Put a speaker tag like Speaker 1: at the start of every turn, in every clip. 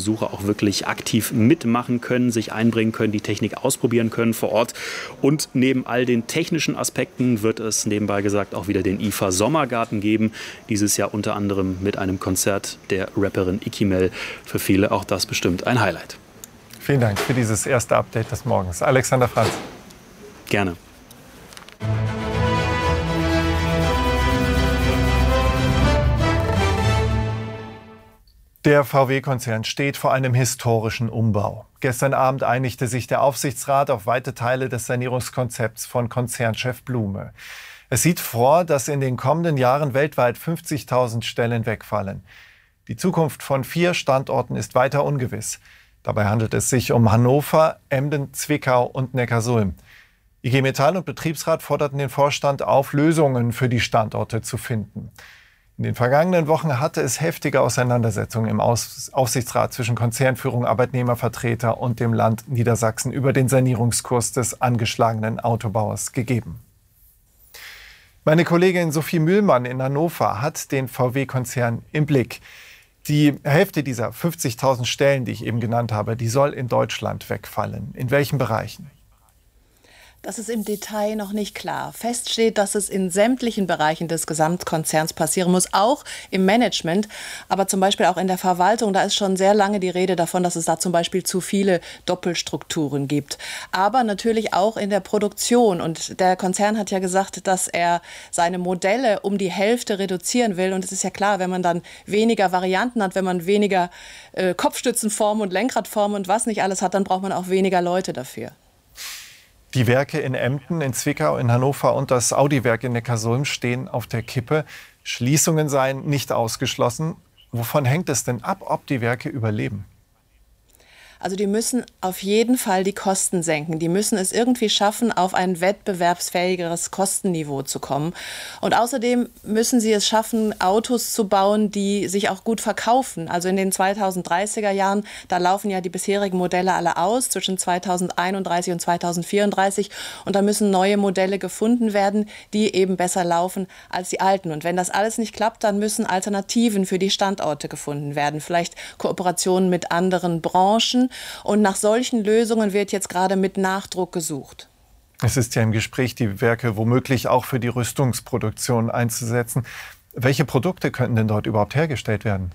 Speaker 1: Besucher auch wirklich aktiv mitmachen können, sich einbringen können, die Technik ausprobieren können vor Ort. Und neben all den technischen Aspekten wird es nebenbei gesagt auch wieder den IFA Sommergarten geben. Dieses Jahr unter anderem mit einem Konzert der Rapperin Ikimel. Für viele auch das bestimmt ein Highlight.
Speaker 2: Vielen Dank für dieses erste Update des Morgens. Alexander Franz.
Speaker 1: Gerne.
Speaker 2: Der VW-Konzern steht vor einem historischen Umbau. Gestern Abend einigte sich der Aufsichtsrat auf weite Teile des Sanierungskonzepts von Konzernchef Blume. Es sieht vor, dass in den kommenden Jahren weltweit 50.000 Stellen wegfallen. Die Zukunft von 4 Standorten ist weiter ungewiss. Dabei handelt es sich um Hannover, Emden, Zwickau und Neckarsulm. IG Metall und Betriebsrat forderten den Vorstand auf, Lösungen für die Standorte zu finden. In den vergangenen Wochen hatte es heftige Auseinandersetzungen im Aufsichtsrat zwischen Konzernführung, Arbeitnehmervertreter und dem Land Niedersachsen über den Sanierungskurs des angeschlagenen Autobauers gegeben. Meine Kollegin Sophie Mühlmann in Hannover hat den VW-Konzern im Blick. Die Hälfte dieser 50.000 Stellen, die ich eben genannt habe, die soll in Deutschland wegfallen. In welchen Bereichen?
Speaker 3: Das ist im Detail noch nicht klar. Fest steht, dass es in sämtlichen Bereichen des Gesamtkonzerns passieren muss, auch im Management, aber zum Beispiel auch in der Verwaltung. Da ist schon sehr lange die Rede davon, dass es da zum Beispiel zu viele Doppelstrukturen gibt. Aber natürlich auch in der Produktion. Und der Konzern hat ja gesagt, dass er seine Modelle um die Hälfte reduzieren will. Und es ist ja klar, wenn man dann weniger Varianten hat, wenn man weniger Kopfstützenformen und Lenkradformen und was nicht alles hat, dann braucht man auch weniger Leute dafür.
Speaker 2: Die Werke in Emden, in Zwickau, in Hannover und das Audi-Werk in Neckarsulm stehen auf der Kippe. Schließungen seien nicht ausgeschlossen. Wovon hängt es denn ab, ob die Werke überleben?
Speaker 3: Also die müssen auf jeden Fall die Kosten senken. Die müssen es irgendwie schaffen, auf ein wettbewerbsfähigeres Kostenniveau zu kommen. Und außerdem müssen sie es schaffen, Autos zu bauen, die sich auch gut verkaufen. Also in den 2030er Jahren, da laufen ja die bisherigen Modelle alle aus, zwischen 2031 und 2034. Und da müssen neue Modelle gefunden werden, die eben besser laufen als die alten. Und wenn das alles nicht klappt, dann müssen Alternativen für die Standorte gefunden werden. Vielleicht Kooperationen mit anderen Branchen. Und nach solchen Lösungen wird jetzt gerade mit Nachdruck gesucht.
Speaker 2: Es ist ja im Gespräch, die Werke womöglich auch für die Rüstungsproduktion einzusetzen. Welche Produkte könnten denn dort überhaupt hergestellt werden?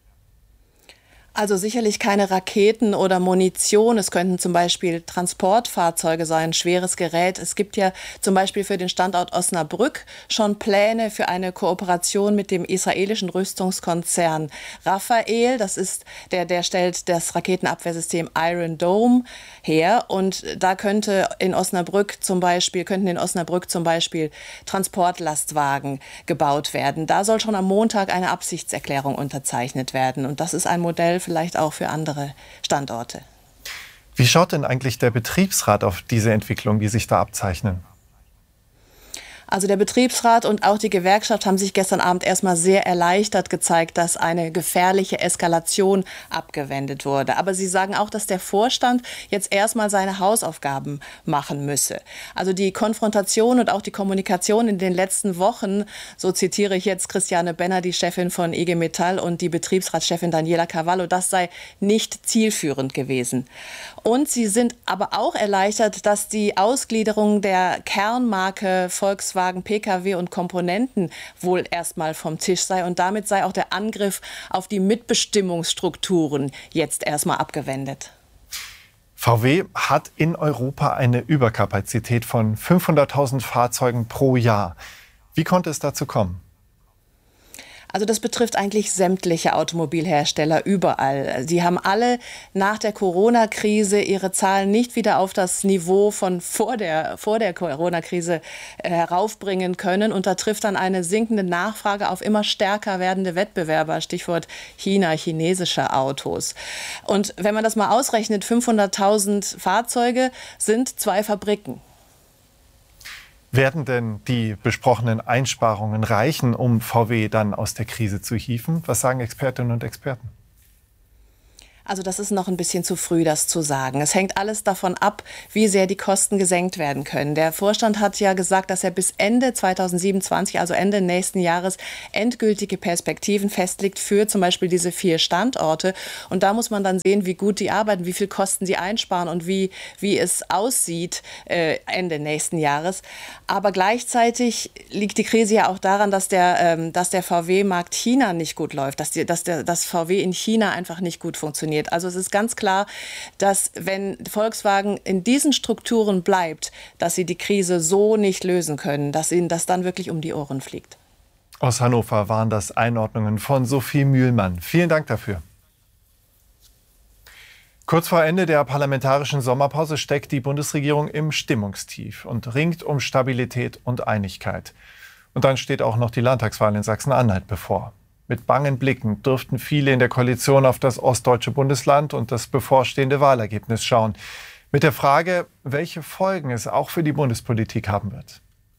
Speaker 3: Also sicherlich keine Raketen oder Munition. Es könnten zum Beispiel Transportfahrzeuge sein, schweres Gerät. Es gibt ja zum Beispiel für den Standort Osnabrück schon Pläne für eine Kooperation mit dem israelischen Rüstungskonzern Rafael. Das ist der stellt das Raketenabwehrsystem Iron Dome her. Und da könnten in Osnabrück zum Beispiel Transportlastwagen gebaut werden. Da soll schon am Montag eine Absichtserklärung unterzeichnet werden. Und das ist ein Modell vielleicht auch für andere Standorte.
Speaker 2: Wie schaut denn eigentlich der Betriebsrat auf diese Entwicklung, die sich da abzeichnen?
Speaker 3: Also der Betriebsrat und auch die Gewerkschaft haben sich gestern Abend erstmal sehr erleichtert gezeigt, dass eine gefährliche Eskalation abgewendet wurde. Aber sie sagen auch, dass der Vorstand jetzt erstmal seine Hausaufgaben machen müsse. Also die Konfrontation und auch die Kommunikation in den letzten Wochen, so zitiere ich jetzt Christiane Benner, die Chefin von IG Metall, und die Betriebsratschefin Daniela Cavallo, das sei nicht zielführend gewesen. Und sie sind aber auch erleichtert, dass die Ausgliederung der Kernmarke Volkswagen, Pkw und Komponenten wohl erstmal vom Tisch sei. Und damit sei auch der Angriff auf die Mitbestimmungsstrukturen jetzt erstmal abgewendet.
Speaker 2: VW hat in Europa eine Überkapazität von 500.000 Fahrzeugen pro Jahr. Wie konnte es dazu kommen?
Speaker 3: Also das betrifft eigentlich sämtliche Automobilhersteller überall. Sie haben alle nach der Corona-Krise ihre Zahlen nicht wieder auf das Niveau von vor der Corona-Krise heraufbringen können. Und da trifft dann eine sinkende Nachfrage auf immer stärker werdende Wettbewerber, Stichwort China, chinesische Autos. Und wenn man das mal ausrechnet, 500.000 Fahrzeuge sind 2 Fabriken.
Speaker 2: Werden denn die besprochenen Einsparungen reichen, um VW dann aus der Krise zu hieven? Was sagen Expertinnen und Experten?
Speaker 3: Also das ist noch ein bisschen zu früh, das zu sagen. Es hängt alles davon ab, wie sehr die Kosten gesenkt werden können. Der Vorstand hat ja gesagt, dass er bis Ende 2027, also Ende nächsten Jahres, endgültige Perspektiven festlegt für zum Beispiel diese 4 Standorte. Und da muss man dann sehen, wie gut die arbeiten, wie viel Kosten sie einsparen und wie es aussieht Ende nächsten Jahres. Aber gleichzeitig liegt die Krise ja auch daran, dass der VW-Markt China nicht gut läuft, dass VW in China einfach nicht gut funktioniert. Also es ist ganz klar, dass wenn Volkswagen in diesen Strukturen bleibt, dass sie die Krise so nicht lösen können, dass ihnen das dann wirklich um die Ohren fliegt.
Speaker 2: Aus Hannover waren das Einordnungen von Sophie Mühlmann. Vielen Dank dafür. Kurz vor Ende der parlamentarischen Sommerpause steckt die Bundesregierung im Stimmungstief und ringt um Stabilität und Einigkeit. Und dann steht auch noch die Landtagswahl in Sachsen-Anhalt bevor. Mit bangen Blicken dürften viele in der Koalition auf das ostdeutsche Bundesland und das bevorstehende Wahlergebnis schauen. Mit der Frage, welche Folgen es auch für die Bundespolitik haben wird.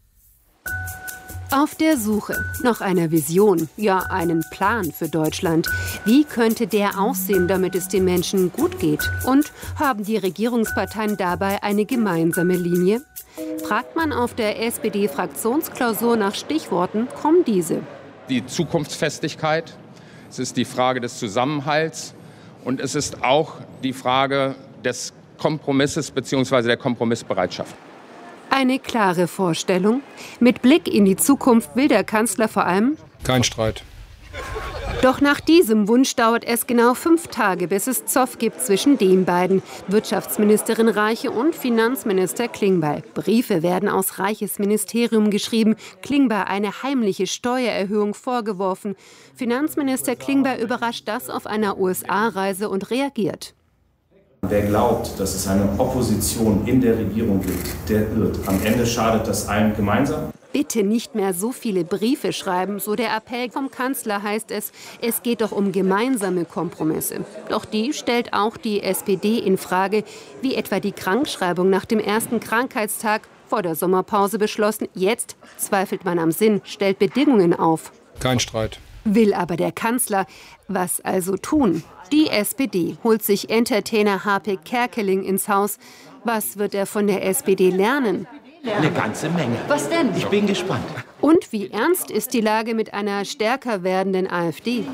Speaker 4: Auf der Suche nach einer Vision, ja einen Plan für Deutschland. Wie könnte der aussehen, damit es den Menschen gut geht? Und haben die Regierungsparteien dabei eine gemeinsame Linie? Fragt man auf der SPD-Fraktionsklausur nach Stichworten, kommen diese.
Speaker 5: Die Zukunftsfestigkeit, es ist die Frage des Zusammenhalts und es ist auch die Frage des Kompromisses bzw. der Kompromissbereitschaft.
Speaker 4: Eine klare Vorstellung. Mit Blick in die Zukunft will der Kanzler vor allem
Speaker 6: kein Streit.
Speaker 4: Doch nach diesem Wunsch dauert es genau 5 Tage, bis es Zoff gibt zwischen den beiden. Wirtschaftsministerin Reiche und Finanzminister Klingbeil. Briefe werden aus Reiches Ministerium geschrieben. Klingbeil eine heimliche Steuererhöhung vorgeworfen. Finanzminister Klingbeil überrascht das auf einer USA-Reise und reagiert.
Speaker 7: Wer glaubt, dass es eine Opposition in der Regierung gibt, der irrt. Am Ende schadet das allen gemeinsam.
Speaker 4: Bitte nicht mehr so viele Briefe schreiben, so der Appell vom Kanzler heißt es. Es geht doch um gemeinsame Kompromisse. Doch die stellt auch die SPD in Frage, wie etwa die Krankschreibung nach dem ersten Krankheitstag vor der Sommerpause beschlossen. Jetzt zweifelt man am Sinn, stellt Bedingungen auf.
Speaker 6: Kein Streit.
Speaker 4: Will aber der Kanzler. Was also tun? Die SPD holt sich Entertainer Harpe Kerkeling ins Haus. Was wird er von der SPD lernen?
Speaker 8: Eine ganze Menge.
Speaker 4: Was denn?
Speaker 8: Ich bin gespannt.
Speaker 4: Und wie ernst ist die Lage mit einer stärker werdenden AfD?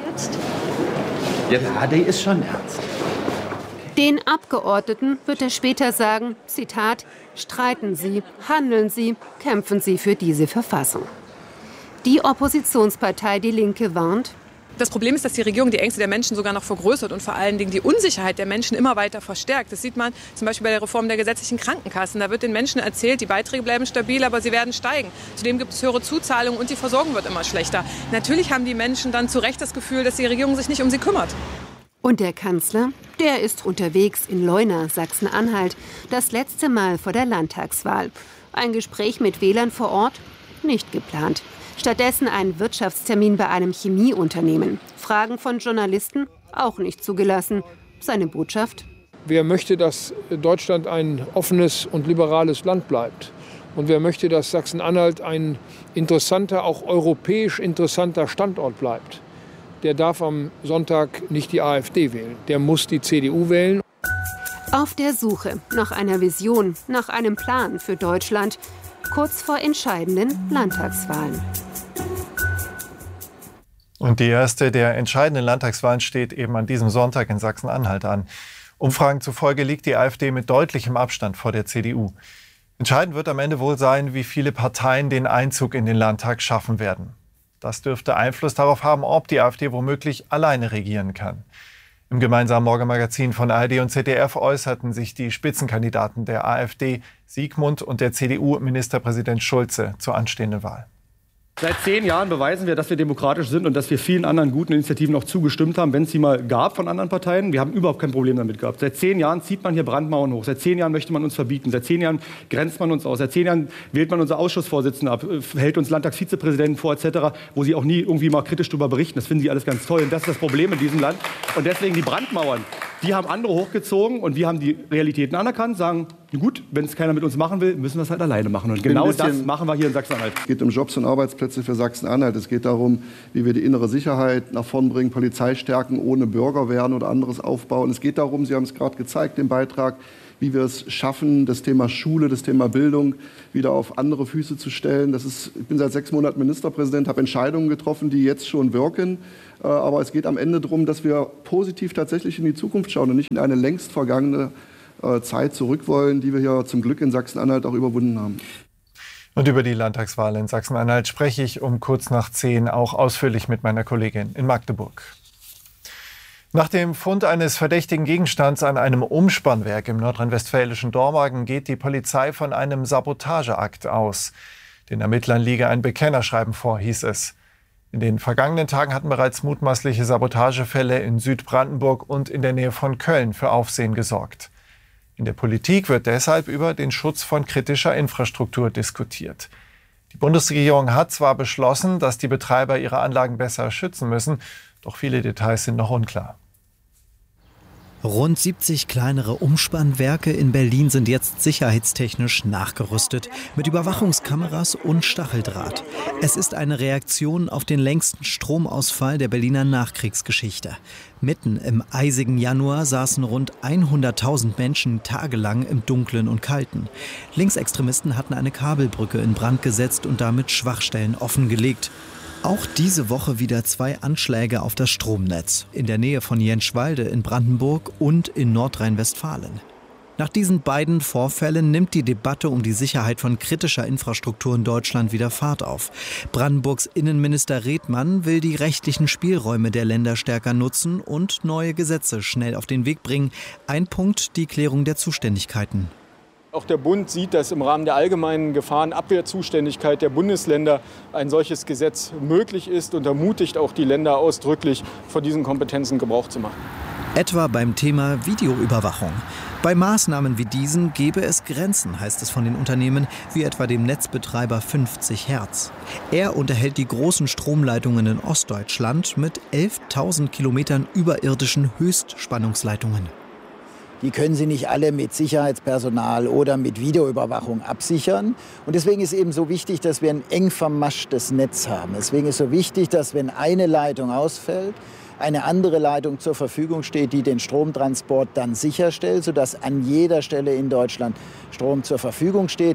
Speaker 8: Ja, die ist schon ernst.
Speaker 4: Den Abgeordneten wird er später sagen, Zitat, streiten Sie, handeln Sie, kämpfen Sie für diese Verfassung. Die Oppositionspartei Die Linke warnt,
Speaker 9: das Problem ist, dass die Regierung die Ängste der Menschen sogar noch vergrößert und vor allen Dingen die Unsicherheit der Menschen immer weiter verstärkt. Das sieht man zum Beispiel bei der Reform der gesetzlichen Krankenkassen. Da wird den Menschen erzählt, die Beiträge bleiben stabil, aber sie werden steigen. Zudem gibt es höhere Zuzahlungen und die Versorgung wird immer schlechter. Natürlich haben die Menschen dann zu Recht das Gefühl, dass die Regierung sich nicht um sie kümmert.
Speaker 4: Und der Kanzler, der ist unterwegs in Leuna, Sachsen-Anhalt, das letzte Mal vor der Landtagswahl. Ein Gespräch mit Wählern vor Ort? Nicht geplant. Stattdessen ein Wirtschaftstermin bei einem Chemieunternehmen. Fragen von Journalisten? Auch nicht zugelassen. Seine Botschaft?
Speaker 6: Wer möchte, dass Deutschland ein offenes und liberales Land bleibt? Und wer möchte, dass Sachsen-Anhalt ein interessanter, auch europäisch interessanter Standort bleibt? Der darf am Sonntag nicht die AfD wählen. Der muss die CDU wählen.
Speaker 4: Auf der Suche nach einer Vision, nach einem Plan für Deutschland. Kurz vor entscheidenden Landtagswahlen.
Speaker 2: Und die erste der entscheidenden Landtagswahlen steht eben an diesem Sonntag in Sachsen-Anhalt an. Umfragen zufolge liegt die AfD mit deutlichem Abstand vor der CDU. Entscheidend wird am Ende wohl sein, wie viele Parteien den Einzug in den Landtag schaffen werden. Das dürfte Einfluss darauf haben, ob die AfD womöglich alleine regieren kann. Im gemeinsamen Morgenmagazin von ARD und ZDF äußerten sich die Spitzenkandidaten der AfD, Siegmund, und der CDU, Ministerpräsident Schulze, zur anstehenden Wahl.
Speaker 10: Seit 10 Jahren beweisen wir, dass wir demokratisch sind und dass wir vielen anderen guten Initiativen auch zugestimmt haben, wenn es sie mal gab von anderen Parteien. Wir haben überhaupt kein Problem damit gehabt. Seit 10 Jahren zieht man hier Brandmauern hoch. Seit 10 Jahren möchte man uns verbieten. Seit 10 Jahren grenzt man uns aus. Seit 10 Jahren wählt man unsere Ausschussvorsitzenden ab, hält uns Landtagsvizepräsidenten vor etc., wo sie auch nie irgendwie mal kritisch darüber berichten. Das finden sie alles ganz toll. Und das ist das Problem in diesem Land. Und deswegen die Brandmauern, die haben andere hochgezogen und wir haben die Realitäten anerkannt, sagen, Gut, wenn es keiner mit uns machen will, müssen wir es halt alleine machen. Und genau das machen wir hier in Sachsen-Anhalt.
Speaker 11: Es geht um Jobs und Arbeitsplätze für Sachsen-Anhalt. Es geht darum, wie wir die innere Sicherheit nach vorn bringen, Polizei stärken, ohne Bürgerwehren oder anderes aufbauen. Es geht darum, Sie haben es gerade gezeigt, den Beitrag, wie wir es schaffen, das Thema Schule, das Thema Bildung wieder auf andere Füße zu stellen. Ich bin seit 6 Monaten Ministerpräsident, habe Entscheidungen getroffen, die jetzt schon wirken. Aber es geht am Ende darum, dass wir positiv tatsächlich in die Zukunft schauen und nicht in eine längst vergangene Zeit zurück wollen, die wir ja zum Glück in Sachsen-Anhalt auch überwunden haben.
Speaker 2: Und über die Landtagswahl in Sachsen-Anhalt spreche ich um kurz nach 10 auch ausführlich mit meiner Kollegin in Magdeburg. Nach dem Fund eines verdächtigen Gegenstands an einem Umspannwerk im nordrhein-westfälischen Dormagen geht die Polizei von einem Sabotageakt aus. Den Ermittlern liege ein Bekennerschreiben vor, hieß es. In den vergangenen Tagen hatten bereits mutmaßliche Sabotagefälle in Südbrandenburg und in der Nähe von Köln für Aufsehen gesorgt. In der Politik wird deshalb über den Schutz von kritischer Infrastruktur diskutiert. Die Bundesregierung hat zwar beschlossen, dass die Betreiber ihre Anlagen besser schützen müssen, doch viele Details sind noch unklar.
Speaker 12: Rund 70 kleinere Umspannwerke in Berlin sind jetzt sicherheitstechnisch nachgerüstet mit Überwachungskameras und Stacheldraht. Es ist eine Reaktion auf den längsten Stromausfall der Berliner Nachkriegsgeschichte. Mitten im eisigen Januar saßen rund 100.000 Menschen tagelang im Dunklen und Kalten. Linksextremisten hatten eine Kabelbrücke in Brand gesetzt und damit Schwachstellen offengelegt. Auch diese Woche wieder 2 Anschläge auf das Stromnetz in der Nähe von Jenschwalde in Brandenburg und in Nordrhein-Westfalen. Nach diesen beiden Vorfällen nimmt die Debatte um die Sicherheit von kritischer Infrastruktur in Deutschland wieder Fahrt auf. Brandenburgs Innenminister Redmann will die rechtlichen Spielräume der Länder stärker nutzen und neue Gesetze schnell auf den Weg bringen. Ein Punkt, die Klärung der Zuständigkeiten.
Speaker 13: Auch der Bund sieht, dass im Rahmen der allgemeinen Gefahrenabwehrzuständigkeit der Bundesländer ein solches Gesetz möglich ist und ermutigt auch die Länder ausdrücklich, von diesen Kompetenzen Gebrauch zu machen.
Speaker 12: Etwa beim Thema Videoüberwachung. Bei Maßnahmen wie diesen gäbe es Grenzen, heißt es von den Unternehmen, wie etwa dem Netzbetreiber 50 Hertz. Er unterhält die großen Stromleitungen in Ostdeutschland mit 11.000 Kilometern überirdischen Höchstspannungsleitungen.
Speaker 14: Die können Sie nicht alle mit Sicherheitspersonal oder mit Videoüberwachung absichern. Und deswegen ist eben so wichtig, dass wir ein eng vermaschtes Netz haben. Deswegen ist so wichtig, dass wenn eine Leitung ausfällt, eine andere Leitung zur Verfügung steht, die den Stromtransport dann sicherstellt, sodass an jeder Stelle in Deutschland Strom zur Verfügung steht.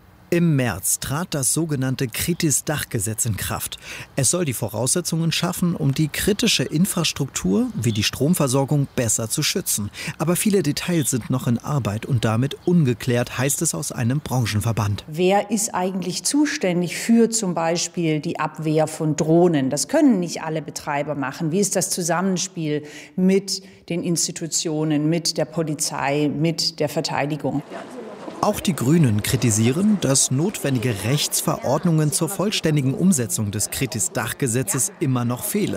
Speaker 12: Im März trat das sogenannte Kritis-Dach-Gesetz in Kraft. Es soll die Voraussetzungen schaffen, um die kritische Infrastruktur wie die Stromversorgung besser zu schützen. Aber viele Details sind noch in Arbeit und damit ungeklärt, heißt es aus einem Branchenverband.
Speaker 15: Wer ist eigentlich zuständig für zum Beispiel die Abwehr von Drohnen? Das können nicht alle Betreiber machen. Wie ist das Zusammenspiel mit den Institutionen, mit der Polizei, mit der Verteidigung?
Speaker 12: Auch die Grünen kritisieren, dass notwendige Rechtsverordnungen zur vollständigen Umsetzung des Kritis-Dach-Gesetzes immer noch fehlen.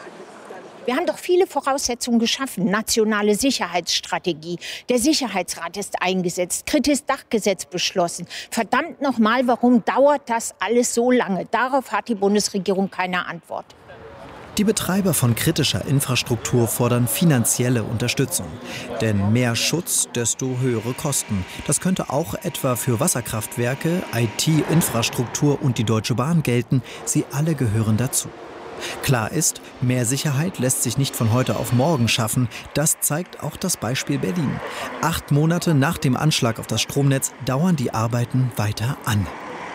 Speaker 16: Wir haben doch viele Voraussetzungen geschaffen. Nationale Sicherheitsstrategie. Der Sicherheitsrat ist eingesetzt. Kritis-Dach-Gesetz beschlossen. Verdammt nochmal, warum dauert das alles so lange? Darauf hat die Bundesregierung keine Antwort.
Speaker 12: Die Betreiber von kritischer Infrastruktur fordern finanzielle Unterstützung. Denn mehr Schutz, desto höhere Kosten. Das könnte auch etwa für Wasserkraftwerke, IT-Infrastruktur und die Deutsche Bahn gelten. Sie alle gehören dazu. Klar ist, mehr Sicherheit lässt sich nicht von heute auf morgen schaffen. Das zeigt auch das Beispiel Berlin. 8 Monate nach dem Anschlag auf das Stromnetz dauern die Arbeiten weiter an.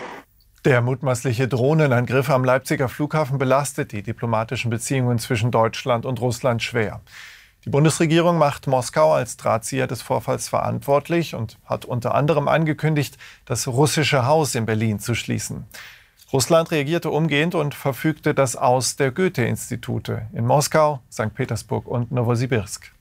Speaker 2: Der mutmaßliche Drohnenangriff am Leipziger Flughafen belastet die diplomatischen Beziehungen zwischen Deutschland und Russland schwer. Die Bundesregierung macht Moskau als Drahtzieher des Vorfalls verantwortlich und hat unter anderem angekündigt, das russische Haus in Berlin zu schließen. Russland reagierte umgehend und verfügte das Aus der Goethe-Institute in Moskau, St. Petersburg und Nowosibirsk.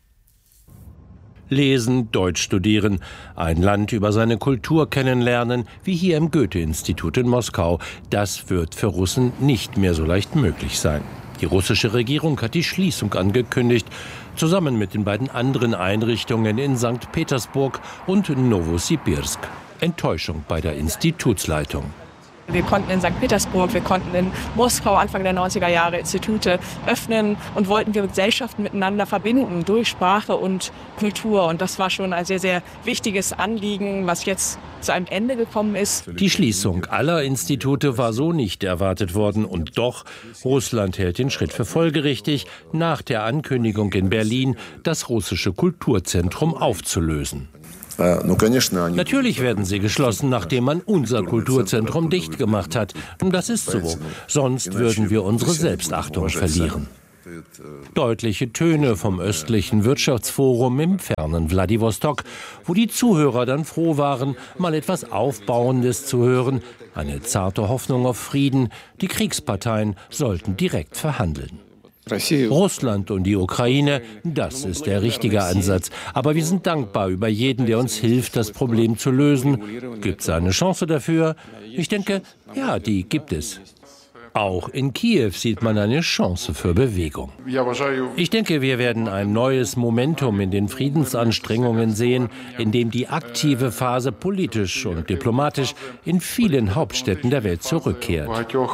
Speaker 17: Lesen, Deutsch studieren, ein Land über seine Kultur kennenlernen, wie hier im Goethe-Institut in Moskau. Das wird für Russen nicht mehr so leicht möglich sein. Die russische Regierung hat die Schließung angekündigt, zusammen mit den beiden anderen Einrichtungen in St. Petersburg und Nowosibirsk. Enttäuschung bei der Institutsleitung.
Speaker 18: Wir konnten in St. Petersburg, wir konnten in Moskau Anfang der 90er Jahre Institute öffnen und wollten wir Gesellschaften miteinander verbinden durch Sprache und Kultur. Und das war schon ein sehr, sehr wichtiges Anliegen, was jetzt zu einem Ende gekommen ist.
Speaker 17: Die Schließung aller Institute war so nicht erwartet worden. Und doch, Russland hält den Schritt für folgerichtig, nach der Ankündigung in Berlin, das russische Kulturzentrum aufzulösen. Natürlich werden sie geschlossen, nachdem man unser Kulturzentrum dicht gemacht hat. Das ist so. Sonst würden wir unsere Selbstachtung verlieren. Deutliche Töne vom östlichen Wirtschaftsforum im fernen Wladiwostok, wo die Zuhörer dann froh waren, mal etwas Aufbauendes zu hören, eine zarte Hoffnung auf Frieden. Die Kriegsparteien sollten direkt verhandeln. Russland und die Ukraine, das ist der richtige Ansatz. Aber wir sind dankbar über jeden, der uns hilft, das Problem zu lösen. Gibt es eine Chance dafür? Ich denke, ja, die gibt es. Auch in Kiew sieht man eine Chance für Bewegung. Ich denke, wir werden ein neues Momentum in den Friedensanstrengungen sehen, in dem die aktive Phase politisch und diplomatisch in vielen Hauptstädten der Welt zurückkehrt.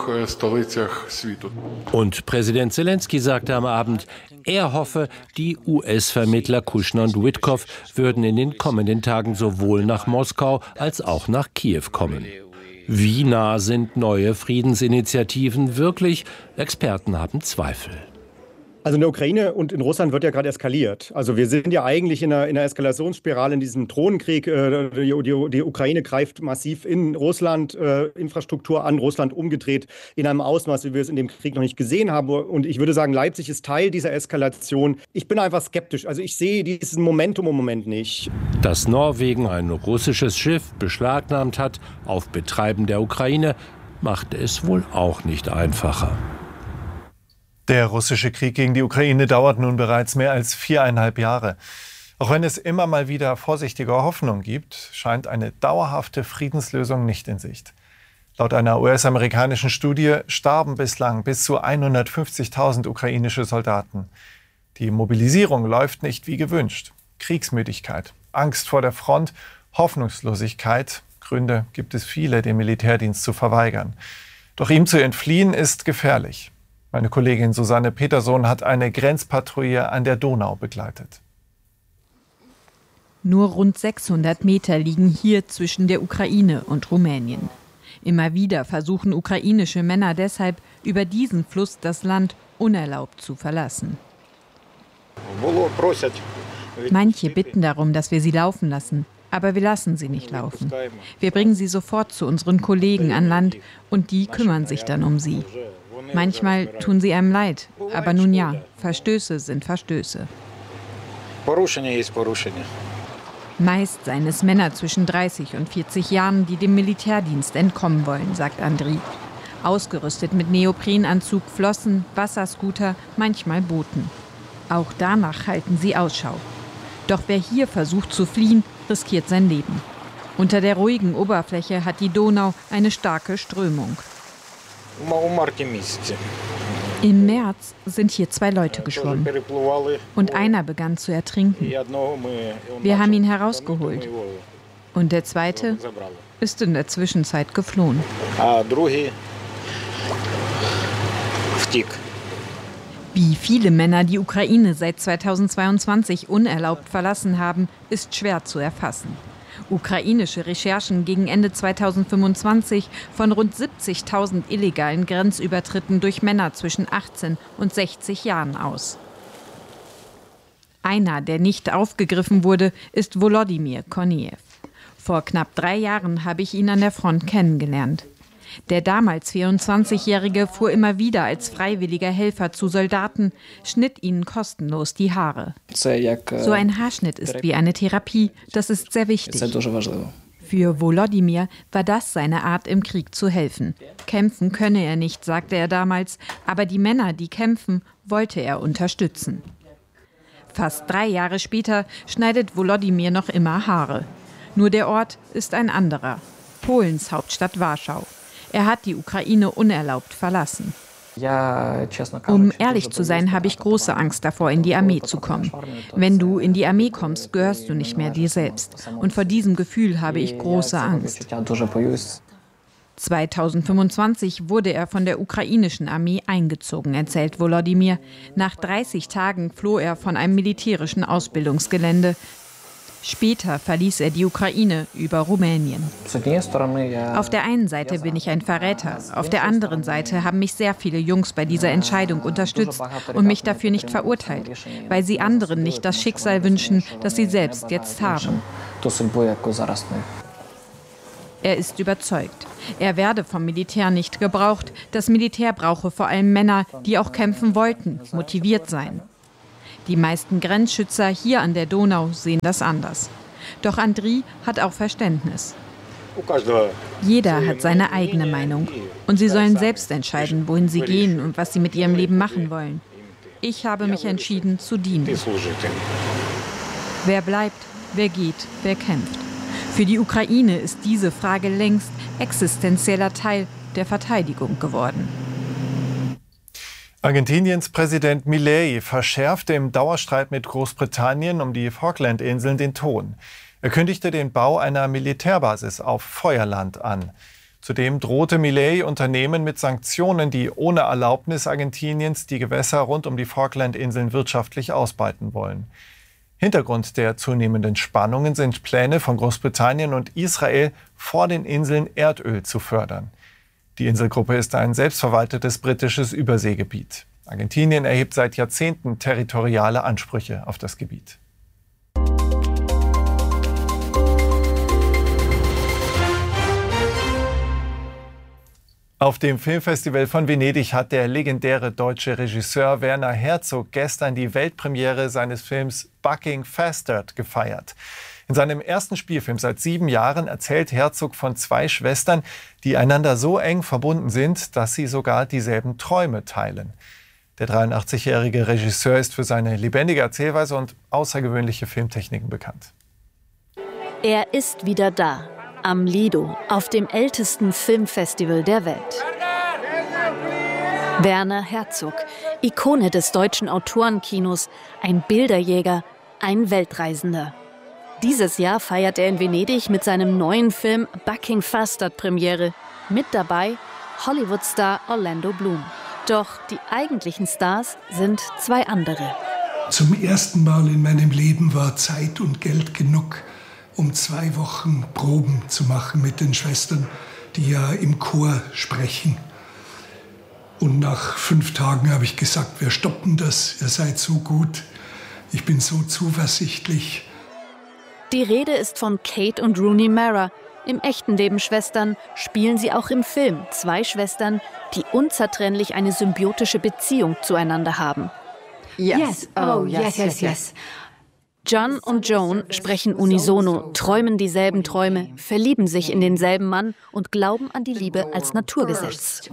Speaker 17: Und Präsident Zelensky sagte am Abend, er hoffe, die US-Vermittler Kushner und Witkow würden in den kommenden Tagen sowohl nach Moskau als auch nach Kiew kommen. Wie nah sind neue Friedensinitiativen wirklich? Experten haben Zweifel.
Speaker 10: Also in der Ukraine und in Russland wird ja gerade eskaliert. Also wir sind ja eigentlich in einer Eskalationsspirale in diesem Drohnenkrieg. Die Ukraine greift massiv in Russland Infrastruktur an, Russland umgedreht in einem Ausmaß, wie wir es in dem Krieg noch nicht gesehen haben. Und ich würde sagen, Leipzig ist Teil dieser Eskalation. Ich bin einfach skeptisch. Also ich sehe dieses Momentum im Moment nicht.
Speaker 17: Dass Norwegen ein russisches Schiff beschlagnahmt hat auf Betreiben der Ukraine, macht es wohl auch nicht einfacher.
Speaker 2: Der russische Krieg gegen die Ukraine dauert nun bereits mehr als 4,5 Jahre. Auch wenn es immer mal wieder vorsichtige Hoffnung gibt, scheint eine dauerhafte Friedenslösung nicht in Sicht. Laut einer US-amerikanischen Studie starben bislang bis zu 150.000 ukrainische Soldaten. Die Mobilisierung läuft nicht wie gewünscht. Kriegsmüdigkeit, Angst vor der Front, Hoffnungslosigkeit. Gründe gibt es viele, den Militärdienst zu verweigern. Doch ihm zu entfliehen ist gefährlich. Meine Kollegin Susanne Petersohn hat eine Grenzpatrouille an der Donau begleitet.
Speaker 19: Nur rund 600 Meter liegen hier zwischen der Ukraine und Rumänien. Immer wieder versuchen ukrainische Männer deshalb, über diesen Fluss das Land unerlaubt zu verlassen. Manche bitten darum, dass wir sie laufen lassen, aber wir lassen sie nicht laufen. Wir bringen sie sofort zu unseren Kollegen an Land und die kümmern sich dann um sie. Manchmal tun sie einem leid, aber nun ja, Verstöße sind Verstöße. Meist seien es Männer zwischen 30 und 40 Jahren, die dem Militärdienst entkommen wollen, sagt Andriy. Ausgerüstet mit Neoprenanzug, Flossen, Wasserscooter, manchmal Booten. Auch danach halten sie Ausschau. Doch wer hier versucht zu fliehen, riskiert sein Leben. Unter der ruhigen Oberfläche hat die Donau eine starke Strömung. Im März sind hier 2 Leute geschwommen und einer begann zu ertrinken. Wir haben ihn herausgeholt und der zweite ist in der Zwischenzeit geflohen. Wie viele Männer die Ukraine seit 2022 unerlaubt verlassen haben, ist schwer zu erfassen. Ukrainische Recherchen gegen Ende 2025 von rund 70.000 illegalen Grenzübertritten durch Männer zwischen 18 und 60 Jahren aus. Einer, der nicht aufgegriffen wurde, ist Volodymyr Kornejew. Vor knapp 3 Jahren habe ich ihn an der Front kennengelernt. Der damals 24-Jährige fuhr immer wieder als freiwilliger Helfer zu Soldaten, schnitt ihnen kostenlos die Haare. So ein Haarschnitt ist wie eine Therapie, das ist sehr wichtig. Für Volodymyr war das seine Art, im Krieg zu helfen. Kämpfen könne er nicht, sagte er damals, aber die Männer, die kämpfen, wollte er unterstützen. Fast 3 Jahre später schneidet Volodymyr noch immer Haare. Nur der Ort ist ein anderer, Polens Hauptstadt Warschau. Er hat die Ukraine unerlaubt verlassen. Um ehrlich zu sein, habe ich große Angst davor, in die Armee zu kommen. Wenn du in die Armee kommst, gehörst du nicht mehr dir selbst. Und vor diesem Gefühl habe ich große Angst. 2025 wurde er von der ukrainischen Armee eingezogen, erzählt Volodymyr. Nach 30 Tagen floh er von einem militärischen Ausbildungsgelände. Später verließ er die Ukraine über Rumänien. Auf der einen Seite bin ich ein Verräter, auf der anderen Seite haben mich sehr viele Jungs bei dieser Entscheidung unterstützt und mich dafür nicht verurteilt, weil sie anderen nicht das Schicksal wünschen, das sie selbst jetzt haben. Er ist überzeugt. Er werde vom Militär nicht gebraucht. Das Militär brauche vor allem Männer, die auch kämpfen wollten, motiviert seien. Die meisten Grenzschützer hier an der Donau sehen das anders. Doch Andriy hat auch Verständnis. Jeder hat seine eigene Meinung. Und sie sollen selbst entscheiden, wohin sie gehen und was sie mit ihrem Leben machen wollen. Ich habe mich entschieden, zu dienen. Wer bleibt, wer geht, wer kämpft. Für die Ukraine ist diese Frage längst existenzieller Teil der Verteidigung geworden.
Speaker 2: Argentiniens Präsident Milei verschärfte im Dauerstreit mit Großbritannien um die Falklandinseln den Ton. Er kündigte den Bau einer Militärbasis auf Feuerland an. Zudem drohte Milei Unternehmen mit Sanktionen, die ohne Erlaubnis Argentiniens die Gewässer rund um die Falklandinseln wirtschaftlich ausbeuten wollen. Hintergrund der zunehmenden Spannungen sind Pläne von Großbritannien und Israel, vor den Inseln Erdöl zu fördern. Die Inselgruppe ist ein selbstverwaltetes britisches Überseegebiet. Argentinien erhebt seit Jahrzehnten territoriale Ansprüche auf das Gebiet. Auf dem Filmfestival von Venedig hat der legendäre deutsche Regisseur Werner Herzog gestern die Weltpremiere seines Films Bucking Fasterd gefeiert. In seinem ersten Spielfilm seit 7 Jahren erzählt Herzog von 2 Schwestern, die einander so eng verbunden sind, dass sie sogar dieselben Träume teilen. Der 83-jährige Regisseur ist für seine lebendige Erzählweise und außergewöhnliche Filmtechniken bekannt.
Speaker 20: Er ist wieder da, am Lido, auf dem ältesten Filmfestival der Welt. Werner Herzog, Ikone des deutschen Autorenkinos, ein Bilderjäger, ein Weltreisender. Dieses Jahr feiert er in Venedig mit seinem neuen Film Bucking Fasterd Premiere. Mit dabei Hollywood-Star Orlando Bloom. Doch die eigentlichen Stars sind 2 andere.
Speaker 21: Zum ersten Mal in meinem Leben war Zeit und Geld genug, um 2 Wochen Proben zu machen mit den Schwestern, die ja im Chor sprechen. Und nach 5 Tagen habe ich gesagt, wir stoppen das, ihr seid so gut, ich bin so zuversichtlich.
Speaker 20: Die Rede ist von Kate und Rooney Mara. Im echten Leben Schwestern, spielen sie auch im Film 2 Schwestern, die unzertrennlich eine symbiotische Beziehung zueinander haben.
Speaker 22: Yes. Oh, yes.
Speaker 20: John und Joan sprechen unisono, träumen dieselben Träume, verlieben sich in denselben Mann und glauben an die Liebe als Naturgesetz.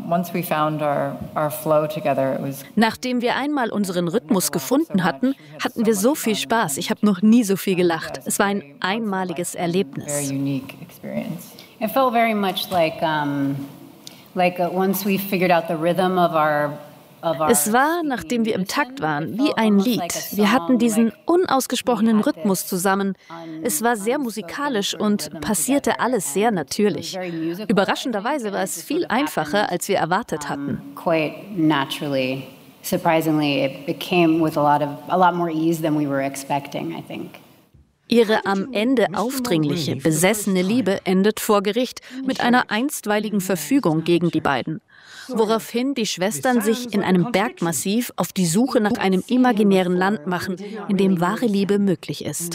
Speaker 20: Nachdem wir einmal unseren Rhythmus gefunden hatten, hatten wir so viel Spaß. Ich habe noch nie so viel gelacht. Es war ein einmaliges Erlebnis.
Speaker 22: It felt very much like once we figured out the rhythm of our
Speaker 20: Es war, nachdem wir im Takt waren, wie ein Lied. Wir hatten diesen unausgesprochenen Rhythmus zusammen. Es war sehr musikalisch und passierte alles sehr natürlich. Überraschenderweise war es viel einfacher, als wir erwartet hatten.
Speaker 22: Surprisingly, it came with a lot more ease than we were expecting, I think.
Speaker 20: Ihre am Ende aufdringliche, besessene Liebe endet vor Gericht mit einer einstweiligen Verfügung gegen die beiden. Woraufhin die Schwestern sich in einem Bergmassiv auf die Suche nach einem imaginären Land machen, in dem wahre Liebe möglich ist.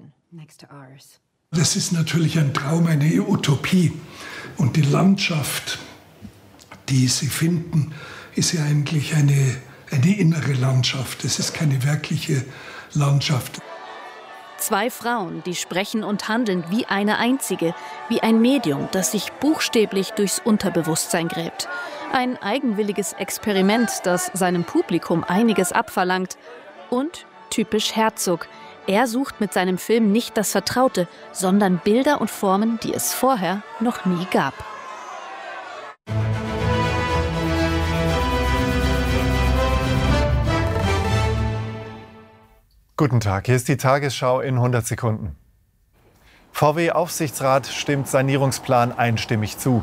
Speaker 21: Das ist natürlich ein Traum, eine Utopie. Und die Landschaft, die sie finden, ist ja eigentlich eine innere Landschaft. Es ist keine wirkliche Landschaft.
Speaker 20: 2 Frauen, die sprechen und handeln wie eine einzige, wie ein Medium, das sich buchstäblich durchs Unterbewusstsein gräbt. Ein eigenwilliges Experiment, das seinem Publikum einiges abverlangt. Und typisch Herzog. Er sucht mit seinem Film nicht das Vertraute, sondern Bilder und Formen, die es vorher noch nie gab.
Speaker 2: Guten Tag, hier ist die Tagesschau in 100 Sekunden. VW-Aufsichtsrat stimmt Sanierungsplan einstimmig zu.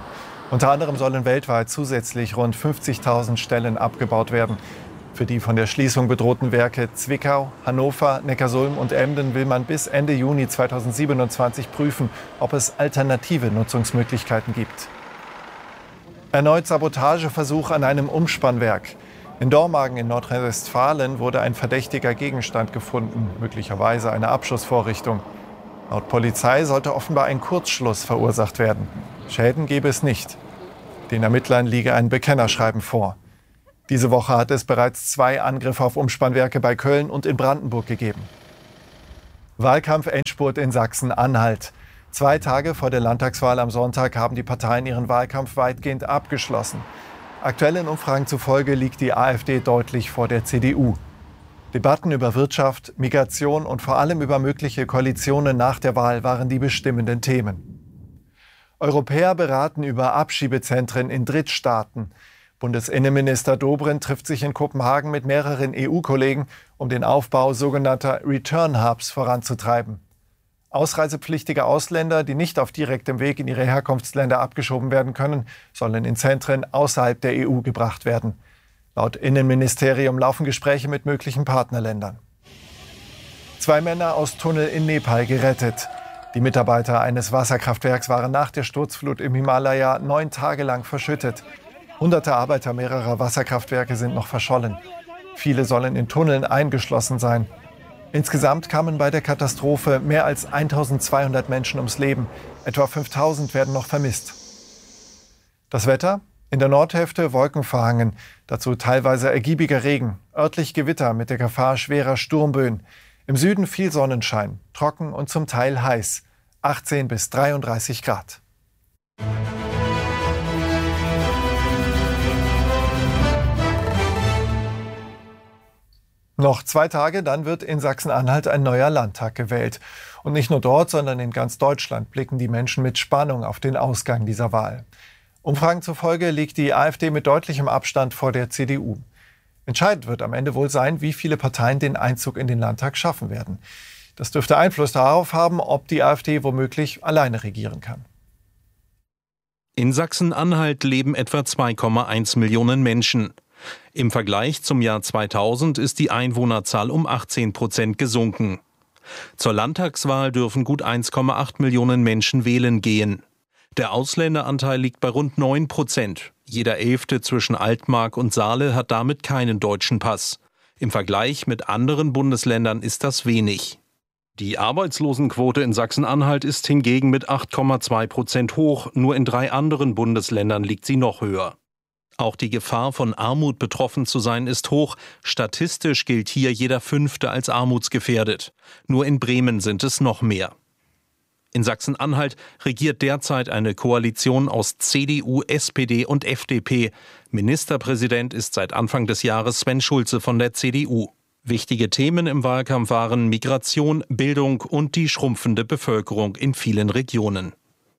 Speaker 2: Unter anderem sollen weltweit zusätzlich rund 50.000 Stellen abgebaut werden. Für die von der Schließung bedrohten Werke Zwickau, Hannover, Neckarsulm und Emden will man bis Ende Juni 2027 prüfen, ob es alternative Nutzungsmöglichkeiten gibt. Erneut Sabotageversuch an einem Umspannwerk. In Dormagen in Nordrhein-Westfalen wurde ein verdächtiger Gegenstand gefunden, möglicherweise eine Abschussvorrichtung. Laut Polizei sollte offenbar ein Kurzschluss verursacht werden. Schäden gebe es nicht. Den Ermittlern liege ein Bekennerschreiben vor. Diese Woche hat es bereits 2 Angriffe auf Umspannwerke bei Köln und in Brandenburg gegeben. Wahlkampf-Endspurt in Sachsen-Anhalt. 2 Tage vor der Landtagswahl am Sonntag haben die Parteien ihren Wahlkampf weitgehend abgeschlossen. Aktuellen Umfragen zufolge liegt die AfD deutlich vor der CDU. Debatten über Wirtschaft, Migration und vor allem über mögliche Koalitionen nach der Wahl waren die bestimmenden Themen. Europäer beraten über Abschiebezentren in Drittstaaten. Bundesinnenminister Dobrindt trifft sich in Kopenhagen mit mehreren EU-Kollegen, um den Aufbau sogenannter Return-Hubs voranzutreiben. Ausreisepflichtige Ausländer, die nicht auf direktem Weg in ihre Herkunftsländer abgeschoben werden können, sollen in Zentren außerhalb der EU gebracht werden. Laut Innenministerium laufen Gespräche mit möglichen Partnerländern. 2 Männer aus Tunnel in Nepal gerettet. Die Mitarbeiter eines Wasserkraftwerks waren nach der Sturzflut im Himalaya 9 Tage lang verschüttet. Hunderte Arbeiter mehrerer Wasserkraftwerke sind noch verschollen. Viele sollen in Tunneln eingeschlossen sein. Insgesamt kamen bei der Katastrophe mehr als 1.200 Menschen ums Leben. Etwa 5.000 werden noch vermisst. Das Wetter? In der Nordhälfte wolkenverhangen, dazu teilweise ergiebiger Regen, örtlich Gewitter mit der Gefahr schwerer Sturmböen. Im Süden viel Sonnenschein, trocken und zum Teil heiß, 18 bis 33 Grad. Noch 2 Tage, dann wird in Sachsen-Anhalt ein neuer Landtag gewählt. Und nicht nur dort, sondern in ganz Deutschland blicken die Menschen mit Spannung auf den Ausgang dieser Wahl. Umfragen zufolge liegt die AfD mit deutlichem Abstand vor der CDU. Entscheidend wird am Ende wohl sein, wie viele Parteien den Einzug in den Landtag schaffen werden. Das dürfte Einfluss darauf haben, ob die AfD womöglich alleine regieren kann.
Speaker 1: In Sachsen-Anhalt leben etwa 2,1 Millionen Menschen. Im Vergleich zum Jahr 2000 ist die Einwohnerzahl um 18% gesunken. Zur Landtagswahl dürfen gut 1,8 Millionen Menschen wählen gehen. Der Ausländeranteil liegt bei rund 9%. Jeder 11. zwischen Altmark und Saale hat damit keinen deutschen Pass. Im Vergleich mit anderen Bundesländern ist das wenig. Die Arbeitslosenquote in Sachsen-Anhalt ist hingegen mit 8,2% hoch. Nur in 3 anderen Bundesländern liegt sie noch höher. Auch die Gefahr, von Armut betroffen zu sein, ist hoch. Statistisch gilt hier jeder 5. als armutsgefährdet. Nur in Bremen sind es noch mehr. In Sachsen-Anhalt regiert derzeit eine Koalition aus CDU, SPD und FDP. Ministerpräsident ist seit Anfang des Jahres Sven Schulze von der CDU. Wichtige Themen im Wahlkampf waren Migration, Bildung und die schrumpfende Bevölkerung in vielen Regionen.